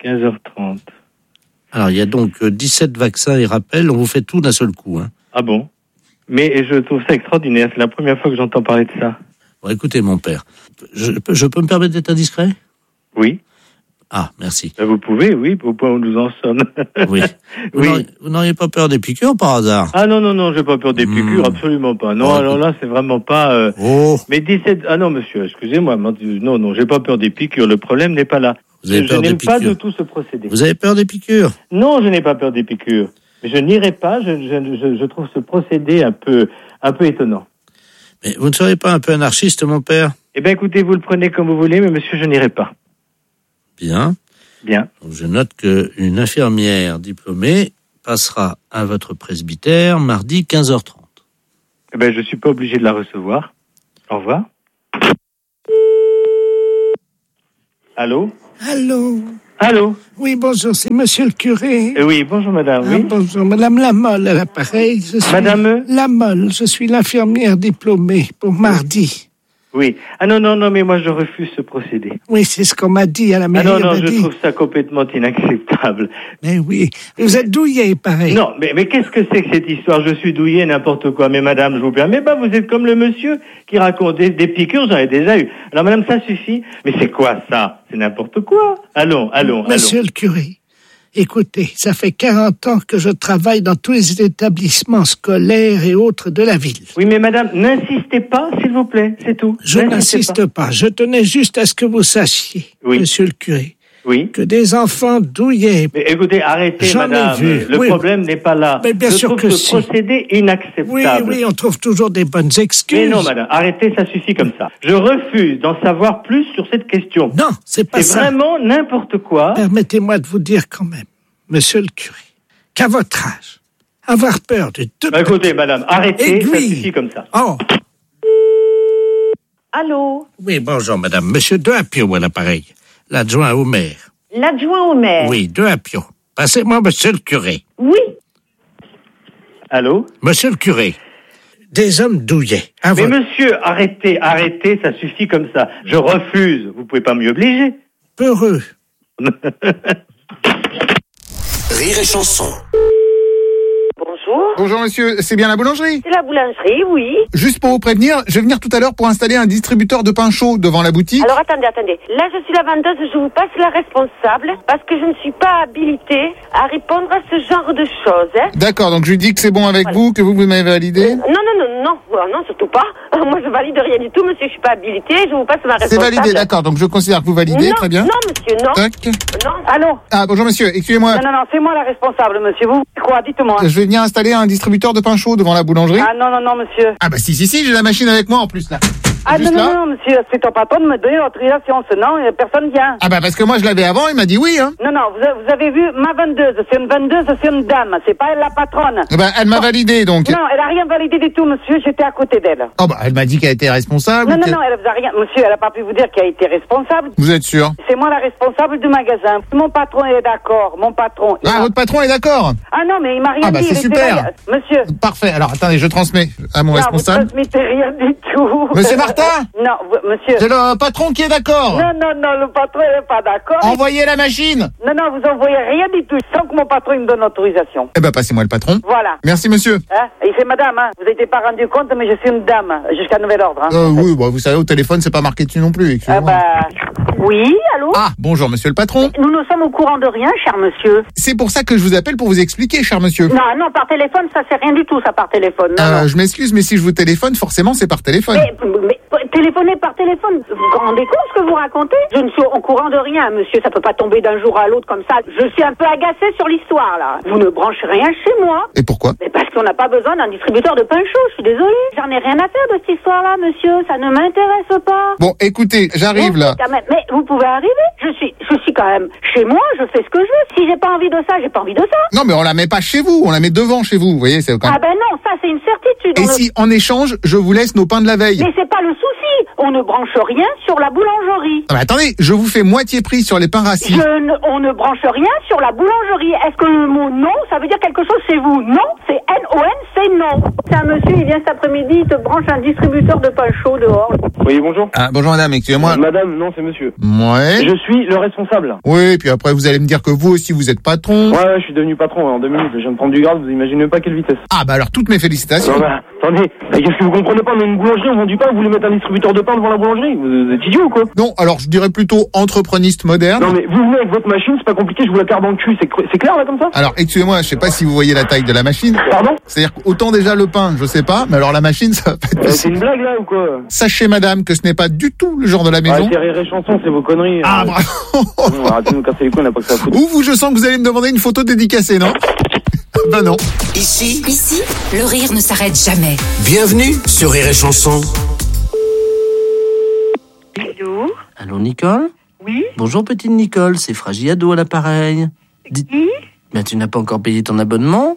quinze heures trente. Alors, il y a donc euh, dix-sept vaccins et rappels. On vous fait tout d'un seul coup. Hein. Ah bon? Mais je trouve ça extraordinaire. C'est la première fois que j'entends parler de ça. Bon, écoutez, mon père, je, je peux me permettre d'être indiscret? Oui. Ah, merci. Ben, vous pouvez, oui, au point où nous en sommes. Oui. Vous Oui. n'auriez- vous n'auriez pas peur des piqûres par hasard? Ah non, non, non, j'ai pas peur des piqûres, absolument pas. Non, Oh, alors là, c'est vraiment pas... euh, Oh. Mais dix-sept... Ah non, monsieur, excusez-moi. Non, non, j'ai pas peur des piqûres. Le problème n'est pas là. Vous avez je peur je des n'aime pas piqûres du tout ce procédé. Vous avez peur des piqûres? Non, je n'ai pas peur des piqûres. Mais je n'irai pas. Je, je, je, je trouve ce procédé un peu, un peu étonnant. Mais vous ne seriez pas un peu anarchiste, mon père? Eh bien, écoutez, vous le prenez comme vous voulez, mais monsieur, je n'irai pas. Bien. Bien. Donc, je note qu'une infirmière diplômée passera à votre presbytère mardi quinze heures trente. Eh bien, je suis pas obligé de la recevoir. Au revoir. Allô? Allô? Allô? Oui, bonjour, c'est monsieur le curé. Eh oui, bonjour madame, Ah, oui. bonjour, madame Lamolle à l'appareil. Je suis Madame? Lamolle, je suis l'infirmière diplômée pour mardi. Oui. Ah non, non, non, mais moi je refuse ce procédé. Oui, c'est ce qu'on m'a dit à la Ah mairie. non, on non, m'a je dit. trouve ça complètement inacceptable. Mais oui, vous êtes douillé, pareil. Non, mais, mais qu'est-ce que c'est que cette histoire? Je suis douillé, n'importe quoi. Mais madame, je vous permets pas, vous êtes comme le monsieur qui raconte des, des piqûres, j'en ai déjà eu. Alors madame, ça suffit. Mais c'est quoi ça? C'est n'importe quoi. Allons, allons, Monsieur allons. le curé, écoutez, ça fait quarante ans que je travaille dans tous les établissements scolaires et autres de la ville. Oui, mais madame, n'insistez pas, s'il vous plaît, c'est tout. Je N'insistez n'insiste pas. Je tenais juste à ce que vous sachiez, Oui. monsieur le curé, Oui. que des enfants douillés. Mais écoutez, arrêtez, J'en ai madame. vu, Le oui. problème n'est pas là. Mais bien je sûr trouve que ce si. procédé inacceptable. Oui, oui, on trouve toujours des bonnes excuses. Mais non, madame, arrêtez, ça suffit comme ça. Je refuse d'en savoir plus sur cette question. Non, c'est pas C'est ça. vraiment n'importe quoi. Permettez-moi de vous dire quand même, monsieur le curé, qu'à votre âge, avoir peur de deux Bah, écoutez, madame, arrêtez, ça Aiguille. suffit comme ça. Oh, Allô? Oui, bonjour, madame. Monsieur De Apio à l'appareil. L'adjoint au maire. L'adjoint au maire? Oui, De Apio. Passez-moi monsieur le curé. Oui. Allô? Monsieur le curé. des hommes douillets. À Mais votre- monsieur, arrêtez, arrêtez, ça suffit comme ça. Je refuse, vous pouvez pas m'y obliger. Peureux. Rire et chanson. Bonjour. Bonjour monsieur, c'est bien la boulangerie? C'est la boulangerie, oui. Juste pour vous prévenir, je vais venir tout à l'heure pour installer un distributeur de pain chaud devant la boutique. Alors attendez, attendez. Là, je suis la vendeuse, je vous passe la responsable parce que je ne suis pas habilitée à répondre à ce genre de choses. Hein. D'accord, donc je lui dis que c'est bon avec Voilà. vous, que vous, vous m'avez validé. Non, non, non, non, Oh, non, surtout pas. Moi, je valide rien du tout, monsieur, je suis pas habilitée, je vous passe ma C'est responsable. validé, d'accord, donc je considère que vous validez, Non, très bien. non, monsieur, non. Tac. Non. Allô? Ah, bonjour monsieur, excusez-moi. Non, non, non, c'est moi la responsable, monsieur. Vous, quoi? Dites-moi. Je vais venir installer un distributeur de pain chaud devant la boulangerie. Ah, non, non, non, monsieur. Ah bah si, si, si, j'ai la machine avec moi en plus là. Ah, Juste non, non, là. non, monsieur, c'est ton patron de me donner l'autorisation, sinon euh, personne vient. Ah bah parce que moi je l'avais avant, il m'a dit oui, hein. Non, non, vous, a- vous avez vu ma vendeuse, c'est une vendeuse, c'est une dame, c'est pas elle la patronne. Eh ben, elle m'a validé donc. Non, elle a rien validé du tout, monsieur, j'étais à côté d'elle. Oh bah elle m'a dit qu'elle était responsable. Non, non, qu'elle- non, elle vous a rien, monsieur, elle a pas pu vous dire qu'elle a été responsable. Vous êtes sûr? C'est moi la responsable du magasin. Mon patron est d'accord, mon patron. il Ah, m'a- votre patron est d'accord. Ah non, mais il m'a rien Ah bah dit. c'est il était super. là, il- Monsieur. Parfait, alors attendez, je transmets à mon Non, responsable. vous transmettez rien du tout. Monsieur Martin? Non, vous- monsieur. C'est le patron qui est d'accord. Non, non, non, le patron n'est pas d'accord. Envoyez la machine. Non, non, vous envoyez rien du tout, sans que mon patron il me donne l'autorisation. Eh ben passez-moi le patron. Voilà. Merci monsieur. Hein? Et c'est madame, hein. Vous n'étiez pas rendu compte, mais je suis une dame, jusqu'à nouvel ordre. Hein. Euh, oui, bah, vous savez, au téléphone, c'est pas marqué dessus non plus. Ah excusez-moi. bah... Oui, allô? Ah, bonjour monsieur le patron. Nous ne sommes au courant de rien, cher monsieur. C'est pour ça que je vous appelle pour vous expliquer, cher monsieur. Non, non, par téléphone, ça c'est rien du tout, ça par téléphone. Non, Euh, non. je m'excuse, mais si je vous téléphone, forcément, c'est par téléphone. Mais, mais téléphoner par téléphone, vous vous rendez compte ce que vous racontez? Je ne suis au courant de rien, monsieur, ça peut pas tomber d'un jour à l'autre comme ça. Je suis un peu agacée sur l'histoire, là. Vous ne branchez rien chez moi. Et pourquoi? Mais parce qu'on n'a pas besoin d'un distributeur de pain chaud, je suis désolée. J'en ai rien à faire de cette histoire-là, monsieur, ça ne m'intéresse pas. Bon, écoutez, j'arrive là. Quand même- Mais vous pouvez arriver. Je suis, je suis quand même chez moi, je fais ce que je veux. Si j'ai pas envie de ça, j'ai pas envie de ça. Non, mais on la met pas chez vous, on la met devant chez vous, vous voyez, c'est quand Ah même... ben non, ça c'est une certitude. Et On le- si, en échange, je vous laisse nos pains de la veille? Mais c'est pas le souci. on ne branche rien sur la boulangerie. Ah bah attendez, je vous fais moitié prix sur les pains rassis. Je ne, on ne branche rien sur la boulangerie. Est-ce que le mot non, ça veut dire quelque chose chez vous? Non, c'est N O N, c'est non. C'est un monsieur, il vient cet après-midi, il te branche un distributeur de pain chaud dehors. Oui, bonjour. Ah, bonjour madame, excusez-moi. Euh, madame, non, c'est monsieur. Ouais. Je suis le responsable. Oui, puis après vous allez me dire que vous aussi vous êtes patron. Ouais, ouais, je suis devenu patron en deux minutes. Je viens de prendre du grade, vous imaginez même pas quelle vitesse. Ah bah alors toutes mes félicitations. Non, bah, attendez, mais qu'est-ce que vous comprenez pas? Dans une boulangerie, on vend du pain, vous voulez mettre un distributeur de pain devant la boulangerie? Vous êtes idiot ou quoi? Non, alors je dirais plutôt entrepreniste moderne. Non mais vous venez avec votre machine, c'est pas compliqué, je vous la carre dans le cul, c'est, c'est clair là comme ça? Alors excusez-moi, je sais pas si vous voyez la taille de la machine. Pardon? C'est-à-dire qu'autant déjà le pain, je sais pas, mais alors la machine, ça va pas être euh, C'est une blague là ou quoi? Sachez madame que ce n'est pas du tout le genre de la maison. Ah, c'est Rire et Chanson, c'est vos conneries. Ah, euh... bravo. Non, arrêtez de nous casser les couilles, on n'a pas que ça à foutre. Ou vous, je sens que vous allez me demander une photo dédicacée, non? Ben non. Ici, Ici, le rire ne s'arrête jamais. bienvenue sur Rire et Chanson. Allô Allô, Nicole? Oui. Bonjour, petite Nicole, c'est Fragiado à l'appareil. Dis... Qui? Ben, tu n'as pas encore payé ton abonnement?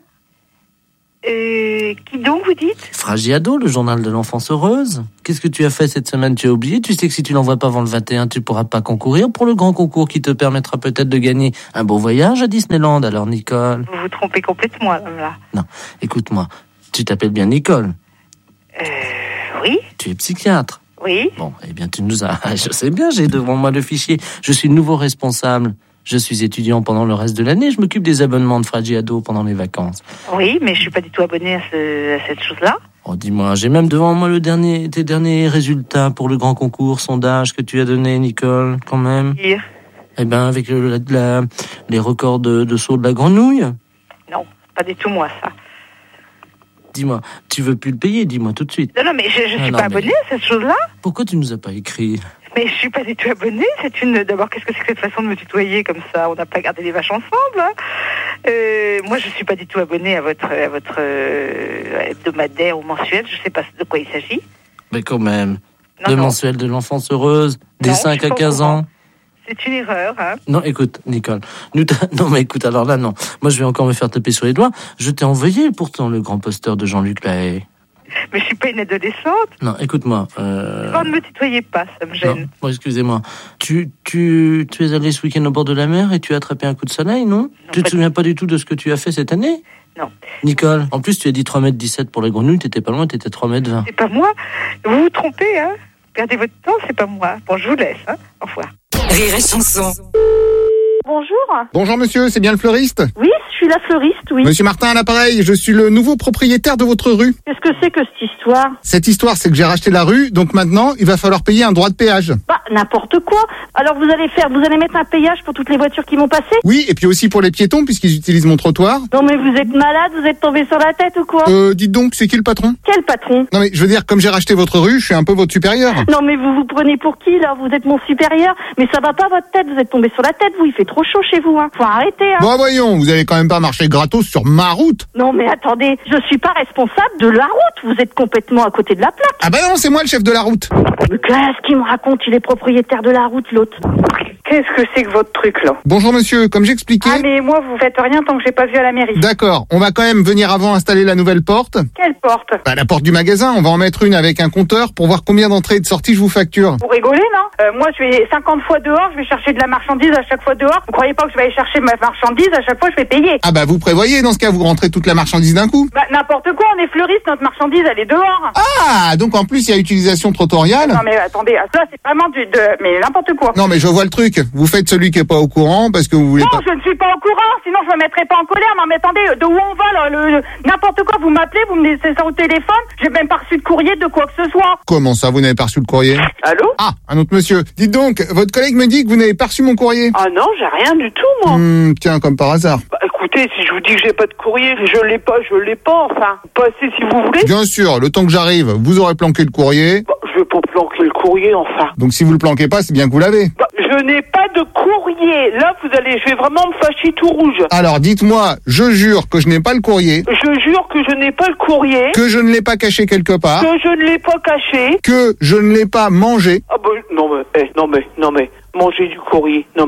Euh, qui donc, vous dites? Fragiado, le journal de l'enfance heureuse. Qu'est-ce que tu as fait cette semaine? Tu as oublié? Tu sais que si tu l'envoies pas avant le vingt et un, tu pourras pas concourir pour le grand concours qui te permettra peut-être de gagner un beau voyage à Disneyland. Alors, Nicole? Vous vous trompez complètement, là. Non, écoute-moi. Tu t'appelles bien Nicole? Euh, oui. Tu es psychiatre? Oui. Bon, eh bien, tu nous as... Je sais bien, j'ai devant moi le fichier. Je suis le nouveau responsable. Je suis étudiant pendant le reste de l'année. Je m'occupe des abonnements de Fragiado pendant les vacances. Oui, mais je suis pas du tout abonné à, ce, à cette chose-là. Oh, dis-moi, j'ai même devant moi le dernier, tes derniers résultats pour le grand concours, sondage que tu as donné, Nicole, quand même. Dire. Eh ben, avec le, la, la, les records de, de saut de la grenouille. Non, pas du tout moi, ça. Dis-moi, tu veux plus le payer, dis-moi tout de suite. Non, non, mais je, je Ah, suis non, pas mais- abonné à cette chose-là. Pourquoi tu nous as pas écrit? Mais je suis pas du tout abonné. C'est une. D'abord, qu'est-ce que c'est que cette façon de me tutoyer comme ça? On n'a pas gardé les vaches ensemble. Hein. Euh, moi, je suis pas du tout abonné à votre à votre euh, hebdomadaire ou mensuel. Je sais pas de quoi il s'agit. Mais quand même. Non, le non. mensuel de l'enfance heureuse, des Non, cinq je suis à pas au quinze courant. ans. C'est une erreur. Hein. Non, écoute, Nicole. Nous t'a- non, mais écoute, alors là, non. Moi, je vais encore me faire taper sur les doigts. Je t'ai envoyé pourtant le grand poster de Jean-Luc Lahaye. Mais je suis pas une adolescente. Non, écoute-moi. Euh... Oh, ne me tutoyez pas, ça me Non, gêne. bon, excusez-moi. Tu, tu, tu es allé ce week-end au bord de la mer et tu as attrapé un coup de soleil, non, Tu te souviens pas du tout de ce que tu as fait cette année? Non. Nicole, en plus, tu as dit trois mètres dix-sept pour la grenouille, t'étais pas loin, t'étais trois mètres vingt. C'est pas moi. Vous vous trompez, hein. Perdez votre temps, c'est pas moi. Bon, je vous laisse, hein. Au revoir. Rire et chanson. Bonjour. Bonjour monsieur, c'est bien le fleuriste? Oui, je suis la fleuriste, oui. Monsieur Martin à l'appareil, je suis le nouveau propriétaire de votre rue. Qu'est-ce que c'est que cette histoire? Cette histoire, c'est que j'ai racheté la rue, donc maintenant, il va falloir payer un droit de péage. Bah, n'importe quoi. Alors vous allez faire, vous allez mettre un péage pour toutes les voitures qui vont passer? Oui, et puis aussi pour les piétons, puisqu'ils utilisent mon trottoir. Non mais vous êtes malade, vous êtes tombé sur la tête ou quoi? Euh, dites donc, c'est qui le patron? Quel patron? Non mais, je veux dire, comme j'ai racheté votre rue, je suis un peu votre supérieur. Non mais vous vous prenez pour qui là? Vous êtes mon supérieur? Mais ça va pas votre tête, vous êtes tombé sur la tête, vous, il fait trop chaud chez vous, hein. Faut arrêter, hein. Bon, voyons, vous allez quand même pas marcher gratos sur ma route. Non mais attendez, je suis pas responsable de la route, vous êtes complètement à côté de la plaque. Ah bah non, c'est moi le chef de la route. Mais qu'est-ce qu'il me raconte? Il est propriétaire de la route, l'autre. Qu'est-ce que c'est que votre truc là? Bonjour monsieur, comme j'expliquais... Ah mais moi vous faites rien tant que j'ai pas vu à la mairie. D'accord, on va quand même venir avant installer la nouvelle porte. Quelle porte? Bah, la porte du magasin, on va en mettre une avec un compteur pour voir combien d'entrées et de sorties je vous facture. Vous rigolez, non? euh, Moi je vais cinquante fois dehors, je vais chercher de la marchandise à chaque fois dehors. Vous croyez pas que je vais aller chercher ma marchandise à chaque fois je vais payer? Ah bah vous prévoyez, dans ce cas vous rentrez toute la marchandise d'un coup. Bah n'importe quoi, on est fleuriste, notre marchandise elle est dehors. Ah, donc en plus il y a utilisation trottoriale. Non mais attendez, là c'est vraiment du de mais n'importe quoi. Non mais je vois le truc, vous faites celui qui est pas au courant parce que vous voulez Non, pas... je ne suis pas au courant, sinon je me mettrai pas en colère. Non mais attendez, de où on va là, le, le- n'importe quoi, vous m'appelez, vous me laissez ça au téléphone, j'ai même pas reçu de courrier de quoi que ce soit. Comment ça, vous n'avez pas reçu le courrier? Allô? Ah, un autre monsieur. Dites donc, votre collègue me dit que vous n'avez pas reçu mon courrier. Ah non, j'ai rien du tout moi. Hmm, tiens, comme par hasard. Bah écoutez, si je vous dis que j'ai pas de courrier, je l'ai pas, je l'ai pas, enfin. Passez si vous voulez. Bien sûr, le temps que j'arrive, vous aurez planqué le courrier. Bah, je vais pas planquer le courrier, enfin. Donc si vous le planquez pas, c'est bien que vous l'avez. Bah, je n'ai pas de courrier. Là, vous allez, je vais vraiment me fâcher tout rouge. Alors dites-moi, je jure que je n'ai pas le courrier, Je jure que je n'ai pas le courrier. que je ne l'ai pas caché quelque part, Que je ne l'ai pas caché. que je ne l'ai pas mangé. Ah bah, non mais, eh, non mais, non mais, manger du courrier, non mais,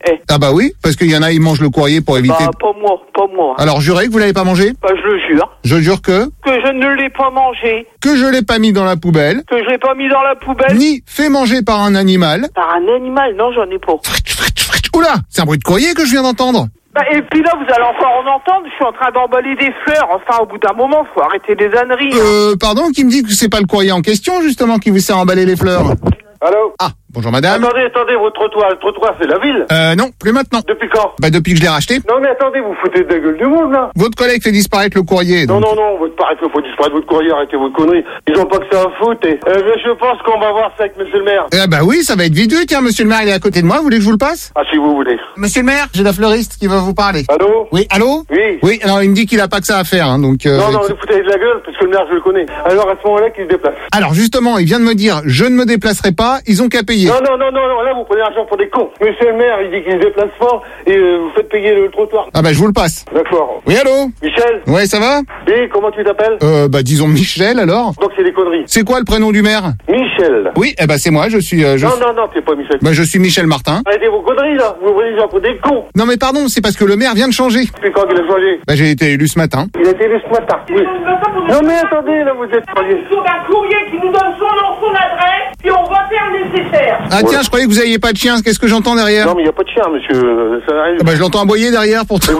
Eh. Ah bah oui, parce qu'il y en a, ils mangent le courrier pour éviter... Bah, pas moi, pas moi. Alors jurez que vous l'avez pas mangé? Bah, je le jure. Je jure que... Que je ne l'ai pas mangé. Que je l'ai pas mis dans la poubelle. Que je l'ai pas mis dans la poubelle. Ni fait manger par un animal. Par un animal? Non, j'en ai pas. Oula, c'est un bruit de courrier que je viens d'entendre. Bah, et puis là, vous allez encore en entendre, je suis en train d'emballer des fleurs. Enfin, au bout d'un moment, faut arrêter des âneries. Hein. Euh, pardon, qui me dit que c'est pas le courrier en question, justement, qui vous sert à emballer les fleurs? Allô? Ah, bonjour madame. Attendez, attendez, votre trottoir, le trottoir c'est la ville? Euh, non, plus maintenant. Depuis quand? Bah, depuis que je l'ai racheté. Non mais attendez, vous foutez de la gueule du monde là. Votre collègue fait disparaître le courrier. Non, donc... non, non, votre paraît qu'il faut disparaître votre courrier, arrêtez votre connerie. Ils ont pas que ça à foutre. Et, euh, je pense qu'on va voir ça avec monsieur le maire. Eh bah oui, ça va être videux, tiens, monsieur le maire, il est à côté de moi, vous voulez que je vous le passe? Ah, si vous voulez. Monsieur le maire, j'ai la fleuriste qui va vous parler. Allô? Oui, allô? Oui. Oui, alors il me dit qu'il a pas que ça à faire, hein, donc... Euh, Non, non, vous foutez de la gueule, parce que le maire, je le connais. Alors à ce moment-là, qu'il se déplace. Alors justement, il vient de me dire, je ne me déplacerai pas, ils ont qu'à payer. Non, non, non, non, non, là, vous prenez l'argent pour des cons. Monsieur le maire, il dit qu'il se déplace pas, et euh, vous faites payer le trottoir. Ah bah je vous le passe. D'accord. Oui, allô? Michel? Ouais, ça va? Oui, comment tu t'appelles? Euh, bah disons Michel, alors. Donc c'est des conneries. C'est quoi le prénom du maire? Michel. Oui, eh bah c'est moi, je suis... Euh, je... Non, non, non, t'es pas Michel. Bah je suis Michel Martin. Arrêtez vos conneries, là. Vous prenez les gens pour des cons. Non mais pardon, c'est parce que le maire vient de changer. Depuis quand il a changé? Bah j'ai été élu ce matin. Il a été élu ce matin. Oui. Non mais attendez, là, vous êtes croyez. Sur un courrier qui nous donne son nom, son adresse, puis on va faire le nécessaire. Ah tiens, je croyais que vous aviez pas de chien, qu'est-ce que j'entends derrière? Non mais il y a pas de chien, monsieur. Ça arrive. Ah bah je l'entends aboyer derrière pour...